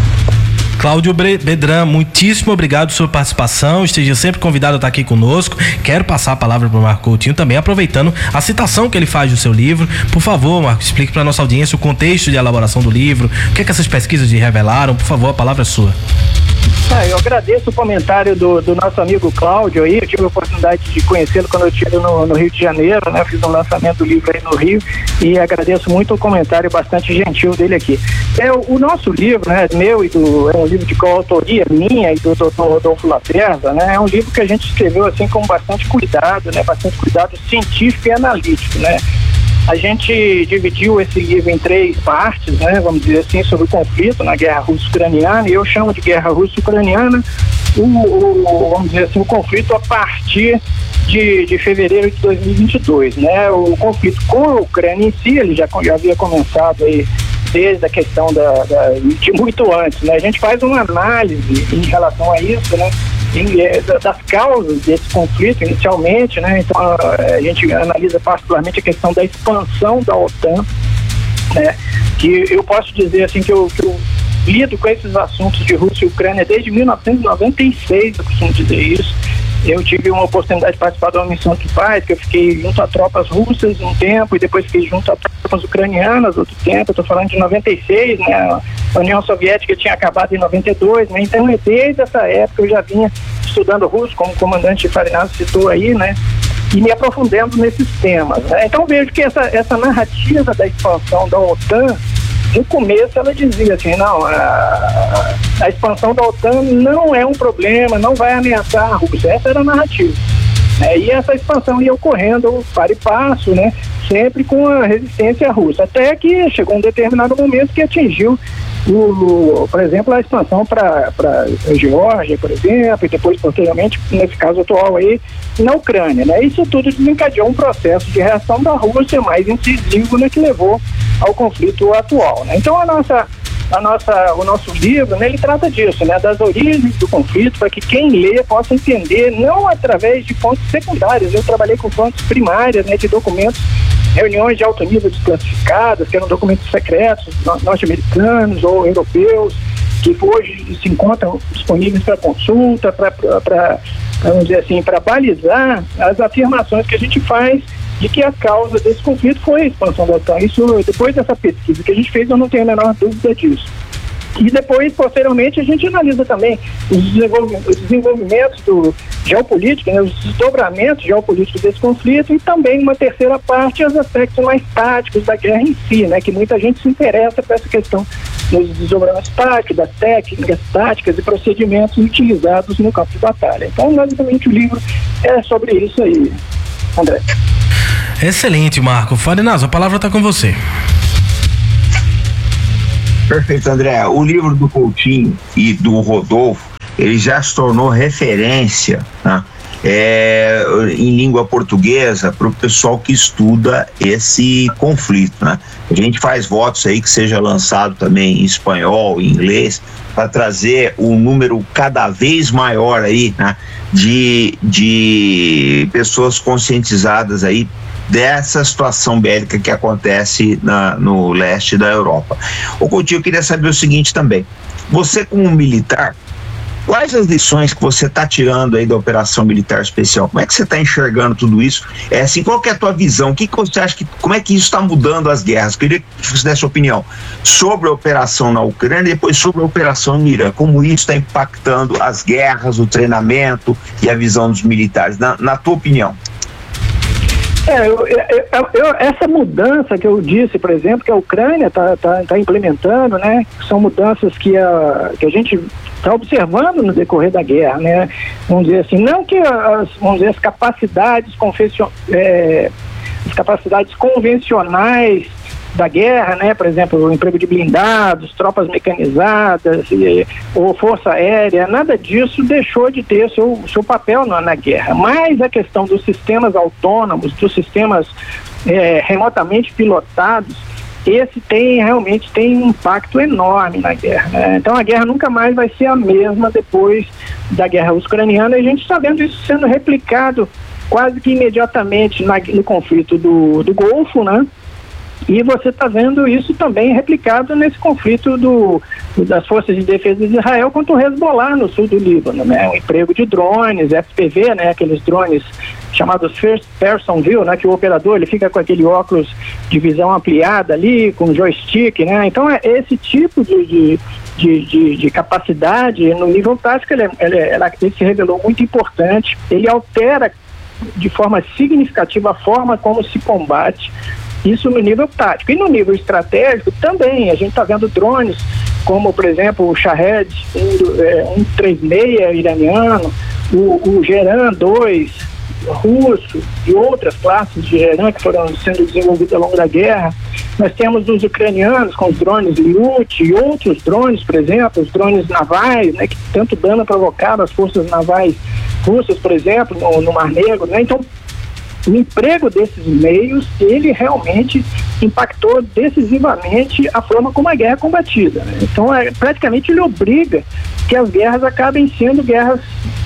Speaker 1: Cláudio Bedran, muitíssimo obrigado por sua participação, esteja sempre convidado a estar aqui conosco. Quero passar a palavra para o Marco Coutinho também, aproveitando a citação que ele faz do seu livro. Por favor, Marco, explique para a nossa audiência o contexto de elaboração do livro, o que é que essas pesquisas lhe revelaram. Por favor, a palavra é sua.
Speaker 5: Ah, eu agradeço o comentário do, do nosso amigo Cláudio aí. Eu tive a oportunidade de conhecê-lo quando eu estive no, no Rio de Janeiro, né? Eu fiz um lançamento do livro aí no Rio e agradeço muito o comentário bastante gentil dele aqui. É, o, o nosso livro, né, meu e do, é um livro de coautoria minha e do doutor Rodolfo Laterza, né? É um livro que a gente escreveu assim com bastante cuidado, né? Bastante cuidado científico e analítico, né? A gente dividiu esse livro em três partes, né, vamos dizer assim, sobre o conflito na guerra russo-ucraniana, e eu chamo de guerra russo-ucraniana o, o, vamos dizer assim, o conflito a partir de, de fevereiro de dois mil e vinte e dois, né, o conflito com a Ucrânia em si, ele já, já havia começado aí desde a questão da, da, de muito antes, né, a gente faz uma análise em relação a isso, né, das causas desse conflito inicialmente, né? Então a, a gente analisa particularmente a questão da expansão da OTAN, né? Que eu posso dizer assim que eu, que eu lido com esses assuntos de Rússia e Ucrânia desde mil novecentos e noventa e seis, eu costumo dizer isso. Eu tive uma oportunidade de participar de uma missão de paz, que eu fiquei junto a tropas russas um tempo e depois fiquei junto a tropas ucranianas outro tempo. Eu estou falando de noventa e seis, né? A União Soviética tinha acabado em noventa e dois, né? Então desde essa época eu já vinha estudando russo, como o comandante Farinazzo citou aí, né? E me aprofundando nesses temas, né? Então vejo que essa, essa narrativa da expansão da OTAN, no começo ela dizia assim, não, a, a expansão da OTAN não é um problema, não vai ameaçar a Rússia. Essa era a narrativa. Né? E essa expansão ia ocorrendo para e passo, né? Sempre com a resistência russa. Até que chegou um determinado momento que atingiu, o, por exemplo, a expansão para a Geórgia, por exemplo, e depois, posteriormente, nesse caso atual aí, na Ucrânia. Né? Isso tudo desencadeou um processo de reação da Rússia mais incisivo, né, que levou ao conflito atual. Né? Então, a nossa, a nossa, o nosso livro, né, ele trata disso, né, das origens do conflito, para que quem lê possa entender, não através de fontes secundárias. Eu trabalhei com fontes primárias, né, de documentos, reuniões de alto nível desclassificadas, que eram documentos secretos norte-americanos ou europeus, que hoje se encontram disponíveis para consulta, para, vamos dizer assim, para balizar as afirmações que a gente faz de que a causa desse conflito foi a expansão da OTAN. Isso, depois dessa pesquisa que a gente fez, eu não tenho a menor dúvida disso. E depois, posteriormente, a gente analisa também os desenvolvimentos, os desenvolvimentos do geopolítico, né, os desdobramentos geopolíticos desse conflito, e também, uma terceira parte, os aspectos mais táticos da guerra em si, né, que muita gente se interessa por essa questão dos desdobramentos táticos, das técnicas táticas e procedimentos utilizados no campo de batalha. Então, basicamente, o livro é sobre isso aí, André.
Speaker 1: Excelente, Marco. Farinas, a palavra está com você.
Speaker 2: Perfeito, André. O livro do Coutinho e do Rodolfo, ele já se tornou referência, né, é, em língua portuguesa para o pessoal que estuda esse conflito, né? A gente faz votos aí que seja lançado também em espanhol, em inglês, para trazer um número cada vez maior aí, né, de, de pessoas conscientizadas aí dessa situação bélica que acontece na, no leste da Europa. Ô Coutinho, eu queria saber o seguinte também: você, como militar, quais as lições que você está tirando aí da operação militar especial? Como é que você está enxergando tudo isso? É assim, qual que é a tua visão? O que, que você acha que, como é que isso está mudando as guerras? Eu queria que você desse opinião sobre a operação na Ucrânia e depois sobre a operação no Irã. Como isso está impactando as guerras, o treinamento e a visão dos militares? Na, na tua opinião.
Speaker 5: É, eu, eu, eu, essa mudança que eu disse, por exemplo, que a Ucrânia está tá, tá implementando, né, são mudanças que a, que a gente está observando no decorrer da guerra, né, vamos dizer assim, não que as, vamos dizer, as capacidades, confession, é, as capacidades convencionais da guerra, né, por exemplo, o emprego de blindados, tropas mecanizadas, e, ou força aérea, nada disso deixou de ter seu, seu papel na, na guerra. Mas a questão dos sistemas autônomos, dos sistemas é, remotamente pilotados, esse tem realmente tem um impacto enorme na guerra, né? Então a guerra nunca mais vai ser a mesma depois da guerra ucraniana, e a gente está vendo isso sendo replicado quase que imediatamente na, no conflito do, do Golfo, né? E você está vendo isso também replicado nesse conflito do, das forças de defesa de Israel contra o Hezbollah no sul do Líbano, né? O emprego de drones, F P V, né? Aqueles drones chamados First Person View, né? Que o operador ele fica com aquele óculos de visão ampliada ali, com joystick, né? Então é esse tipo de, de, de, de, de capacidade no nível tático, ele, ele, ele se revelou muito importante. Ele altera de forma significativa a forma como se combate. Isso no nível tático. E no nível estratégico também, a gente está vendo drones como, por exemplo, o Shahed cento e trinta e seis iraniano, o, o Geran dois russo e outras classes de Geran que foram sendo desenvolvidas ao longo da guerra. Nós temos os ucranianos com os drones Lyut e outros drones, por exemplo, os drones navais, né, que tanto dano provocaram as forças navais russas, por exemplo, no, no Mar Negro, né? Então, o emprego desses meios, ele realmente impactou decisivamente a forma como a guerra é combatida, né? Então, é, praticamente ele obriga que as guerras acabem sendo guerras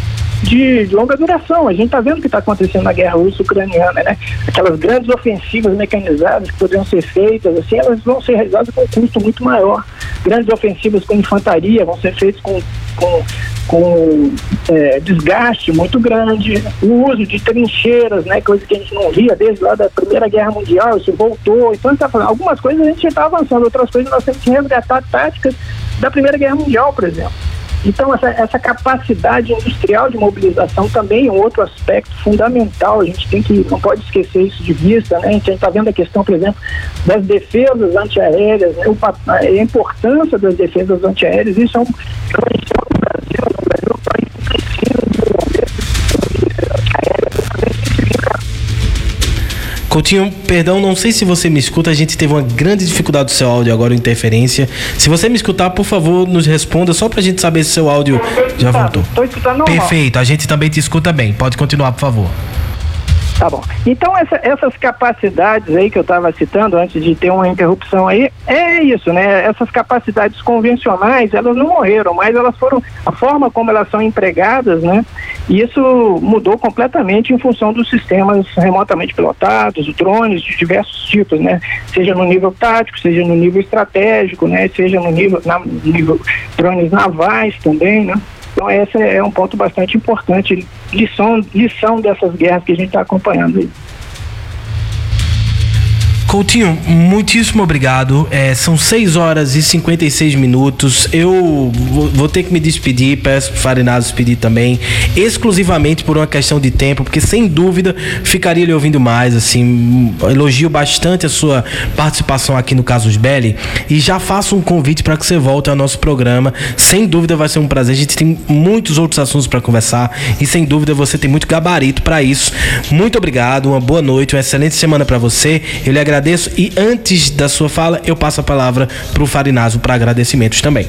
Speaker 5: de longa duração. A gente está vendo o que está acontecendo na guerra russo-ucraniana, né? Aquelas grandes ofensivas mecanizadas que poderiam ser feitas, assim, elas vão ser realizadas com um custo muito maior. Grandes ofensivas com infantaria vão ser feitas com, com, com é, desgaste muito grande. O uso de trincheiras, né? Coisa que a gente não via desde lá da Primeira Guerra Mundial, isso voltou. Então, tá falando, algumas coisas a gente já está avançando, outras coisas nós temos que resgatar táticas da Primeira Guerra Mundial, por exemplo. Então, essa, essa capacidade industrial de mobilização também é um outro aspecto fundamental. A gente tem que, não pode esquecer isso de vista, né? A gente está vendo a questão, por exemplo, das defesas antiaéreas, né? O, a importância das defesas antiaéreas. Isso é um potencial no Brasil. No Brasil, o país precisa desenvolver defesas antiaéreas para poder simplificar.
Speaker 1: Coutinho, perdão, não sei se você me escuta, a gente teve uma grande dificuldade do seu áudio agora, interferência. Se você me escutar, por favor, nos responda, só pra gente saber se seu áudio já voltou.
Speaker 5: Estou escutando normal.
Speaker 1: Perfeito, a gente também te escuta bem, pode continuar, por favor.
Speaker 5: Tá bom. Então, essa, essas capacidades aí que eu estava citando antes de ter uma interrupção aí, é isso, né? Essas capacidades convencionais, elas não morreram, mas elas foram, a forma como elas são empregadas, né? E isso mudou completamente em função dos sistemas remotamente pilotados, drones de diversos tipos, né? Seja no nível tático, seja no nível estratégico, né? Seja no nível, na, nível drones navais também, né? Então esse é um ponto bastante importante, lição, lição dessas guerras que a gente está acompanhando aí.
Speaker 1: Coutinho, muitíssimo obrigado. É, são seis horas e cinquenta e seis minutos. Eu vou, vou ter que me despedir, peço pro Farinazo despedir também, exclusivamente por uma questão de tempo, porque sem dúvida ficaria lhe ouvindo mais, assim, elogio bastante a sua participação aqui no Casus Belli e já faço um convite para que você volte ao nosso programa. Sem dúvida vai ser um prazer, a gente tem muitos outros assuntos para conversar e sem dúvida você tem muito gabarito para isso. Muito obrigado, uma boa noite, uma excelente semana para você. Eu lhe agradeço. E antes da sua fala, eu passo a palavra para o Farinazo para agradecimentos também.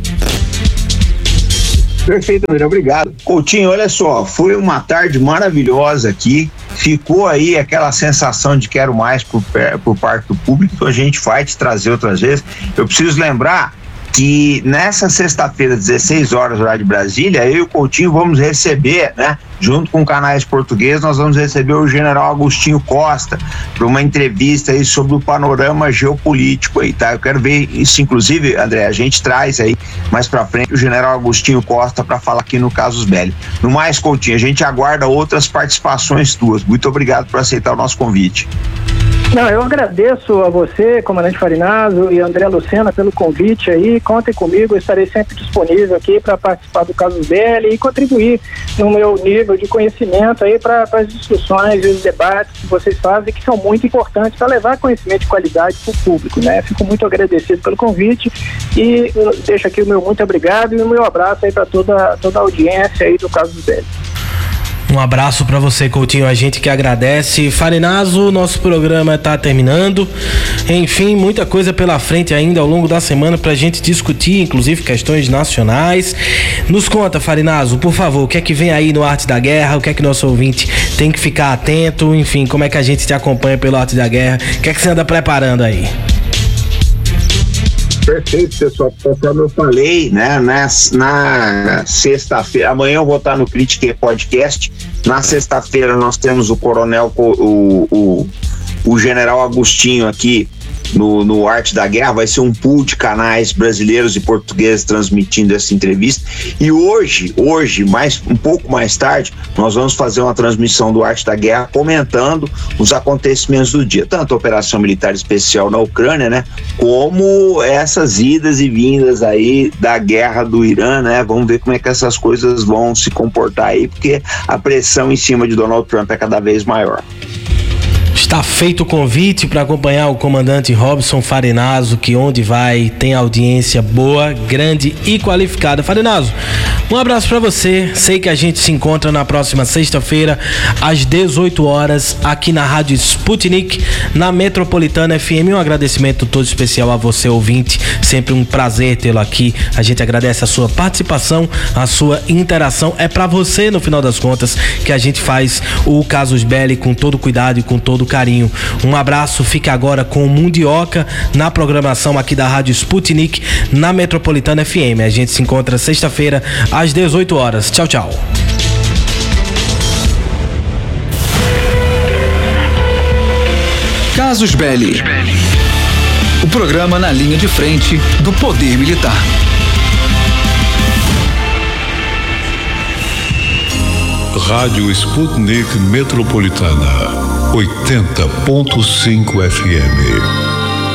Speaker 2: Perfeito, André, obrigado. Coutinho, olha só, foi uma tarde maravilhosa aqui, ficou aí aquela sensação de quero mais por, por parte do público, então a gente vai te trazer outras vezes. Eu preciso lembrar que nessa sexta-feira, dezesseis horas, horário de Brasília, eu e o Coutinho vamos receber, né, junto com canais portugueses, nós vamos receber o general Agostinho Costa para uma entrevista aí sobre o panorama geopolítico aí, tá? Eu quero ver isso, inclusive, André, a gente traz aí mais pra frente o general Agostinho Costa para falar aqui no Casus Belli. No mais, Coutinho, a gente aguarda outras participações tuas. Muito obrigado por aceitar o nosso convite.
Speaker 5: Não, eu agradeço a você, comandante Farinazo e André Lucena pelo convite aí, contem comigo, eu estarei sempre disponível aqui para participar do Casus Belli e contribuir no meu nível de conhecimento aí para as discussões e os debates que vocês fazem, que são muito importantes para levar conhecimento de qualidade para o público, né? Fico muito agradecido pelo convite e deixo aqui o meu muito obrigado e o meu abraço aí para toda, toda a audiência aí do Casus Belli.
Speaker 1: Um abraço para você, Coutinho, a gente que agradece. Farinazo, nosso programa está terminando. Enfim, muita coisa pela frente ainda ao longo da semana pra gente discutir, inclusive questões nacionais. Nos conta, Farinazo, por favor, o que é que vem aí no Arte da Guerra, o que é que nosso ouvinte tem que ficar atento, enfim, como é que a gente te acompanha pelo Arte da Guerra, o que é que você anda preparando aí?
Speaker 2: Perfeito, pessoal. Conforme eu falei, né, na, na sexta-feira, amanhã eu vou estar no Critique Podcast. Na sexta-feira nós temos o coronel, o, o, o general Agostinho aqui no, no Arte da Guerra. Vai ser um pool de canais brasileiros e portugueses transmitindo essa entrevista. E hoje, hoje, mais, um pouco mais tarde, nós vamos fazer uma transmissão do Arte da Guerra comentando os acontecimentos do dia, tanto a operação militar especial na Ucrânia, né, como essas idas e vindas aí da guerra do Irã, né? Vamos ver como é que essas coisas vão se comportar aí, porque a pressão em cima de Donald Trump é cada vez maior.
Speaker 1: Está feito o convite para acompanhar o comandante Robson Farinazo, que onde vai tem audiência boa, grande e qualificada. Farinazo, um abraço para você. Sei que a gente se encontra na próxima sexta-feira às dezoito horas aqui na Rádio Sputnik, na Metropolitana F M. Um agradecimento todo especial a você, ouvinte. Sempre um prazer tê-lo aqui. A gente agradece a sua participação, a sua interação. É para você, no final das contas, que a gente faz o Casus Belli com todo cuidado e com todo carinho. Um abraço, fica agora com o Mundioca na programação aqui da Rádio Sputnik na Metropolitana F M. A gente se encontra sexta-feira às dezoito horas. Tchau, tchau.
Speaker 4: Casus Belli. O programa na linha de frente do poder militar.
Speaker 7: Rádio Sputnik Metropolitana oitenta ponto cinco F M.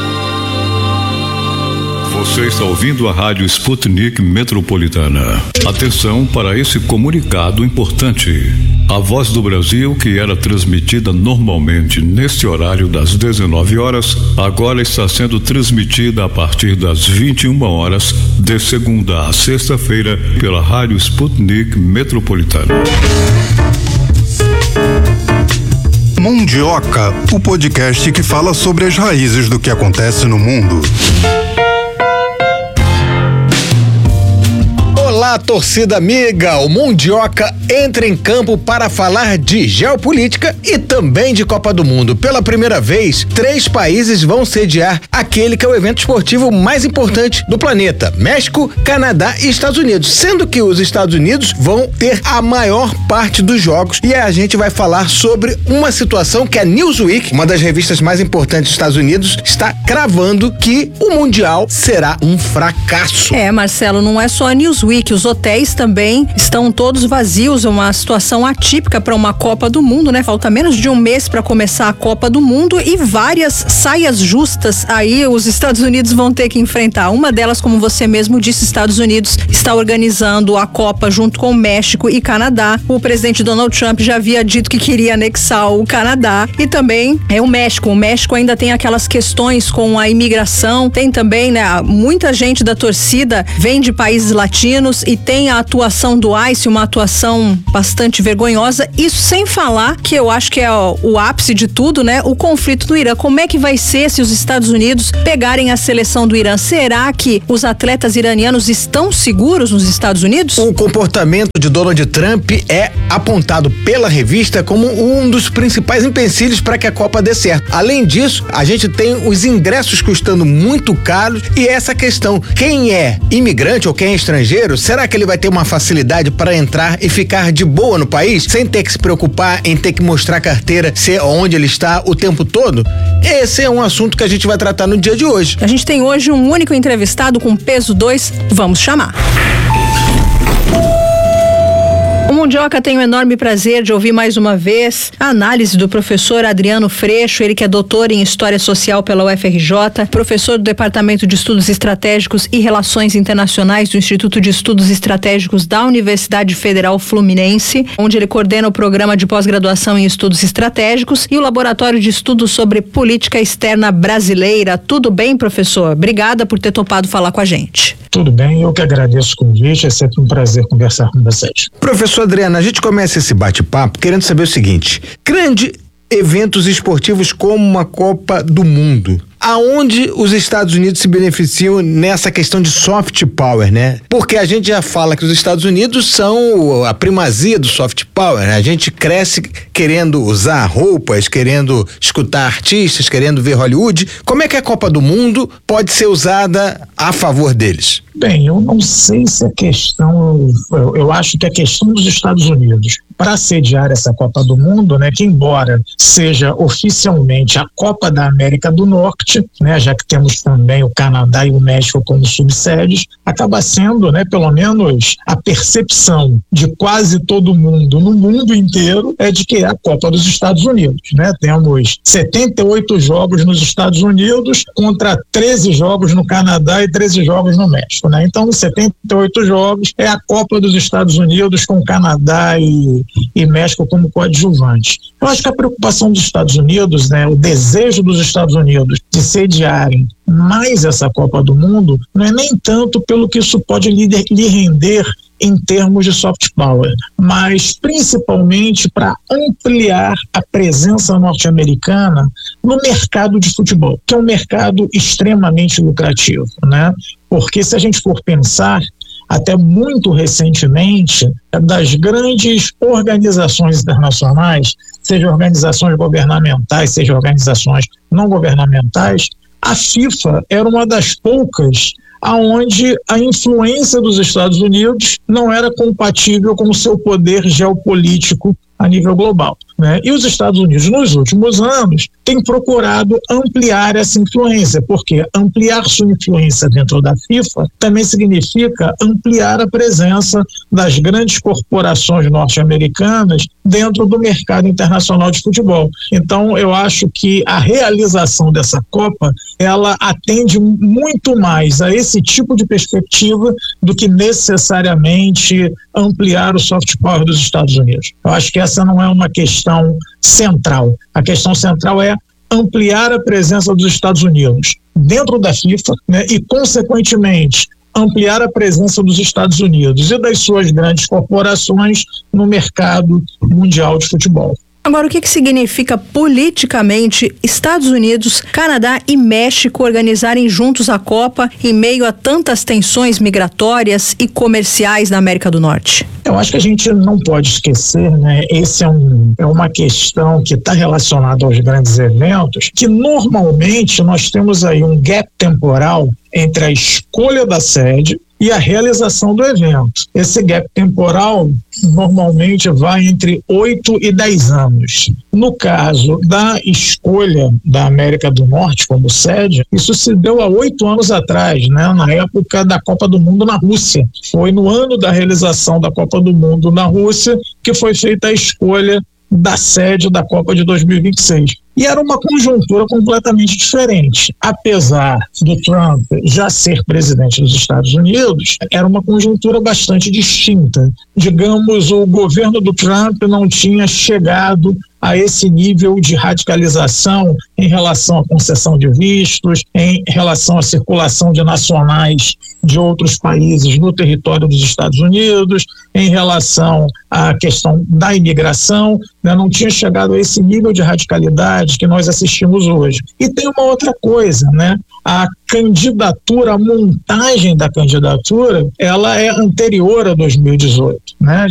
Speaker 7: Você está ouvindo a Rádio Sputnik Metropolitana. Atenção para esse comunicado importante. A Voz do Brasil, que era transmitida normalmente neste horário das dezenove horas, agora está sendo transmitida a partir das vinte e uma horas, de segunda a sexta-feira, pela Rádio Sputnik Metropolitana.
Speaker 8: Mundioca, o podcast que fala sobre as raízes do que acontece no mundo.
Speaker 9: Olá, torcida amiga! O Mundioca entra em campo para falar de geopolítica e também de Copa do Mundo. Pela primeira vez, três países vão sediar aquele que é o evento esportivo mais importante do planeta: México, Canadá e Estados Unidos, sendo que os Estados Unidos vão ter a maior parte dos jogos. E a gente vai falar sobre uma situação que a Newsweek, uma das revistas mais importantes dos Estados Unidos, está cravando que o Mundial será um fracasso.
Speaker 10: É, Marcelo, não é só a Newsweek, os hotéis também estão todos vazios, é uma situação atípica para uma Copa do Mundo, né? Falta menos de um mês para começar a Copa do Mundo e várias saias justas aí os Estados Unidos vão ter que enfrentar. Uma delas, como você mesmo disse, Estados Unidos está organizando a Copa junto com o México e Canadá. O presidente Donald Trump já havia dito que queria anexar o Canadá e também é o México. O México ainda tem aquelas questões com a imigração, tem também, né, muita gente da torcida vem de países latinos e tem a atuação do ICE, uma atuação bastante vergonhosa. Isso sem falar que eu acho que é o, o ápice de tudo, né? O conflito no Irã. Como é que vai ser se os Estados Unidos pegarem a seleção do Irã? Será que os atletas iranianos estão seguros nos Estados Unidos?
Speaker 9: O comportamento de Donald Trump é apontado pela revista como um dos principais empecilhos para que a Copa dê certo. Além disso, a gente tem os ingressos custando muito caros e essa questão, quem é imigrante ou quem é estrangeiro, será que ele vai ter uma facilidade para entrar e ficar de boa no país, sem ter que se preocupar em ter que mostrar a carteira, ser onde ele está o tempo todo? Esse é um assunto que a gente vai tratar no dia de hoje.
Speaker 10: A gente tem hoje um único entrevistado com peso dois, vamos chamar. O Mundioca tem o enorme prazer de ouvir mais uma vez a análise do professor Adriano Freixo, ele que é doutor em História Social pela U F R J, professor do Departamento de Estudos Estratégicos e Relações Internacionais do Instituto de Estudos Estratégicos da Universidade Federal Fluminense, onde ele coordena o programa de pós-graduação em Estudos Estratégicos e o Laboratório de Estudos sobre Política Externa Brasileira. Tudo bem, professor? Obrigada por ter topado falar com a gente.
Speaker 11: Tudo bem, eu que agradeço o convite, é sempre um prazer conversar com vocês.
Speaker 9: Professor Adriano, a gente começa esse bate-papo querendo saber o seguinte: grande eventos esportivos como uma Copa do Mundo, aonde os Estados Unidos se beneficiam nessa questão de soft power, né? Porque a gente já fala que os Estados Unidos são a primazia do soft power, né? A gente cresce querendo usar roupas, querendo escutar artistas, querendo ver Hollywood. Como é que a Copa do Mundo pode ser usada a favor deles?
Speaker 11: Bem, eu não sei se a questão, eu, eu acho que a questão dos Estados Unidos para sediar essa Copa do Mundo, né, que embora seja oficialmente a Copa da América do Norte, né, já que temos também o Canadá e o México como subsedes, acaba sendo, né, pelo menos a percepção de quase todo mundo no mundo inteiro é de que é a Copa dos Estados Unidos, né? Temos setenta e oito jogos nos Estados Unidos contra treze jogos no Canadá e treze jogos no México, né? Então, setenta e oito jogos é a Copa dos Estados Unidos com Canadá e, e México como coadjuvantes. Eu acho que a preocupação dos Estados Unidos, né, o desejo dos Estados Unidos de sediarem mais essa Copa do Mundo, não é nem tanto pelo que isso pode lhe, lhe render em termos de soft power, mas principalmente para ampliar a presença norte-americana no mercado de futebol, que é um mercado extremamente lucrativo, né? Porque se a gente for pensar, até muito recentemente, das grandes organizações internacionais, seja organizações governamentais, seja organizações não governamentais, a FIFA era uma das poucas aonde a influência dos Estados Unidos não era compatível com o seu poder geopolítico a nível global, né? E os Estados Unidos, nos últimos anos, têm procurado ampliar essa influência, porque ampliar sua influência dentro da FIFA também significa ampliar a presença das grandes corporações norte-americanas dentro do mercado internacional de futebol. Então, eu acho que a realização dessa Copa, ela atende muito mais a esse tipo de perspectiva do que necessariamente ampliar o soft power dos Estados Unidos. Eu acho que essa não é uma questão central. A questão central é ampliar a presença dos Estados Unidos dentro da FIFA, né, e, consequentemente, ampliar a presença dos Estados Unidos e das suas grandes corporações no mercado mundial de futebol.
Speaker 10: Agora, o que, que significa politicamente Estados Unidos, Canadá e México organizarem juntos a Copa em meio a tantas tensões migratórias e comerciais na América do Norte?
Speaker 11: Eu acho que a gente não pode esquecer, né? Esse é, um, é uma questão que está relacionada aos grandes eventos, que normalmente nós temos aí um gap temporal entre a escolha da sede e a realização do evento. Esse gap temporal normalmente vai entre oito e dez anos. No caso da escolha da América do Norte como sede, isso se deu há oito anos atrás, né? Na época da Copa do Mundo na Rússia. Foi no ano da realização da Copa do Mundo na Rússia que foi feita a escolha da sede da Copa de dois mil e vinte e seis. E era uma conjuntura completamente diferente. Apesar do Trump já ser presidente dos Estados Unidos, era uma conjuntura bastante distinta. Digamos, o governo do Trump não tinha chegado a esse nível de radicalização em relação à concessão de vistos, em relação à circulação de nacionais de outros países no território dos Estados Unidos, em relação à questão da imigração, né? Não tinha chegado a esse nível de radicalidade que nós assistimos hoje. E tem uma outra coisa, né? A candidatura, a montagem da candidatura, ela é anterior a dois mil e dezoito, né?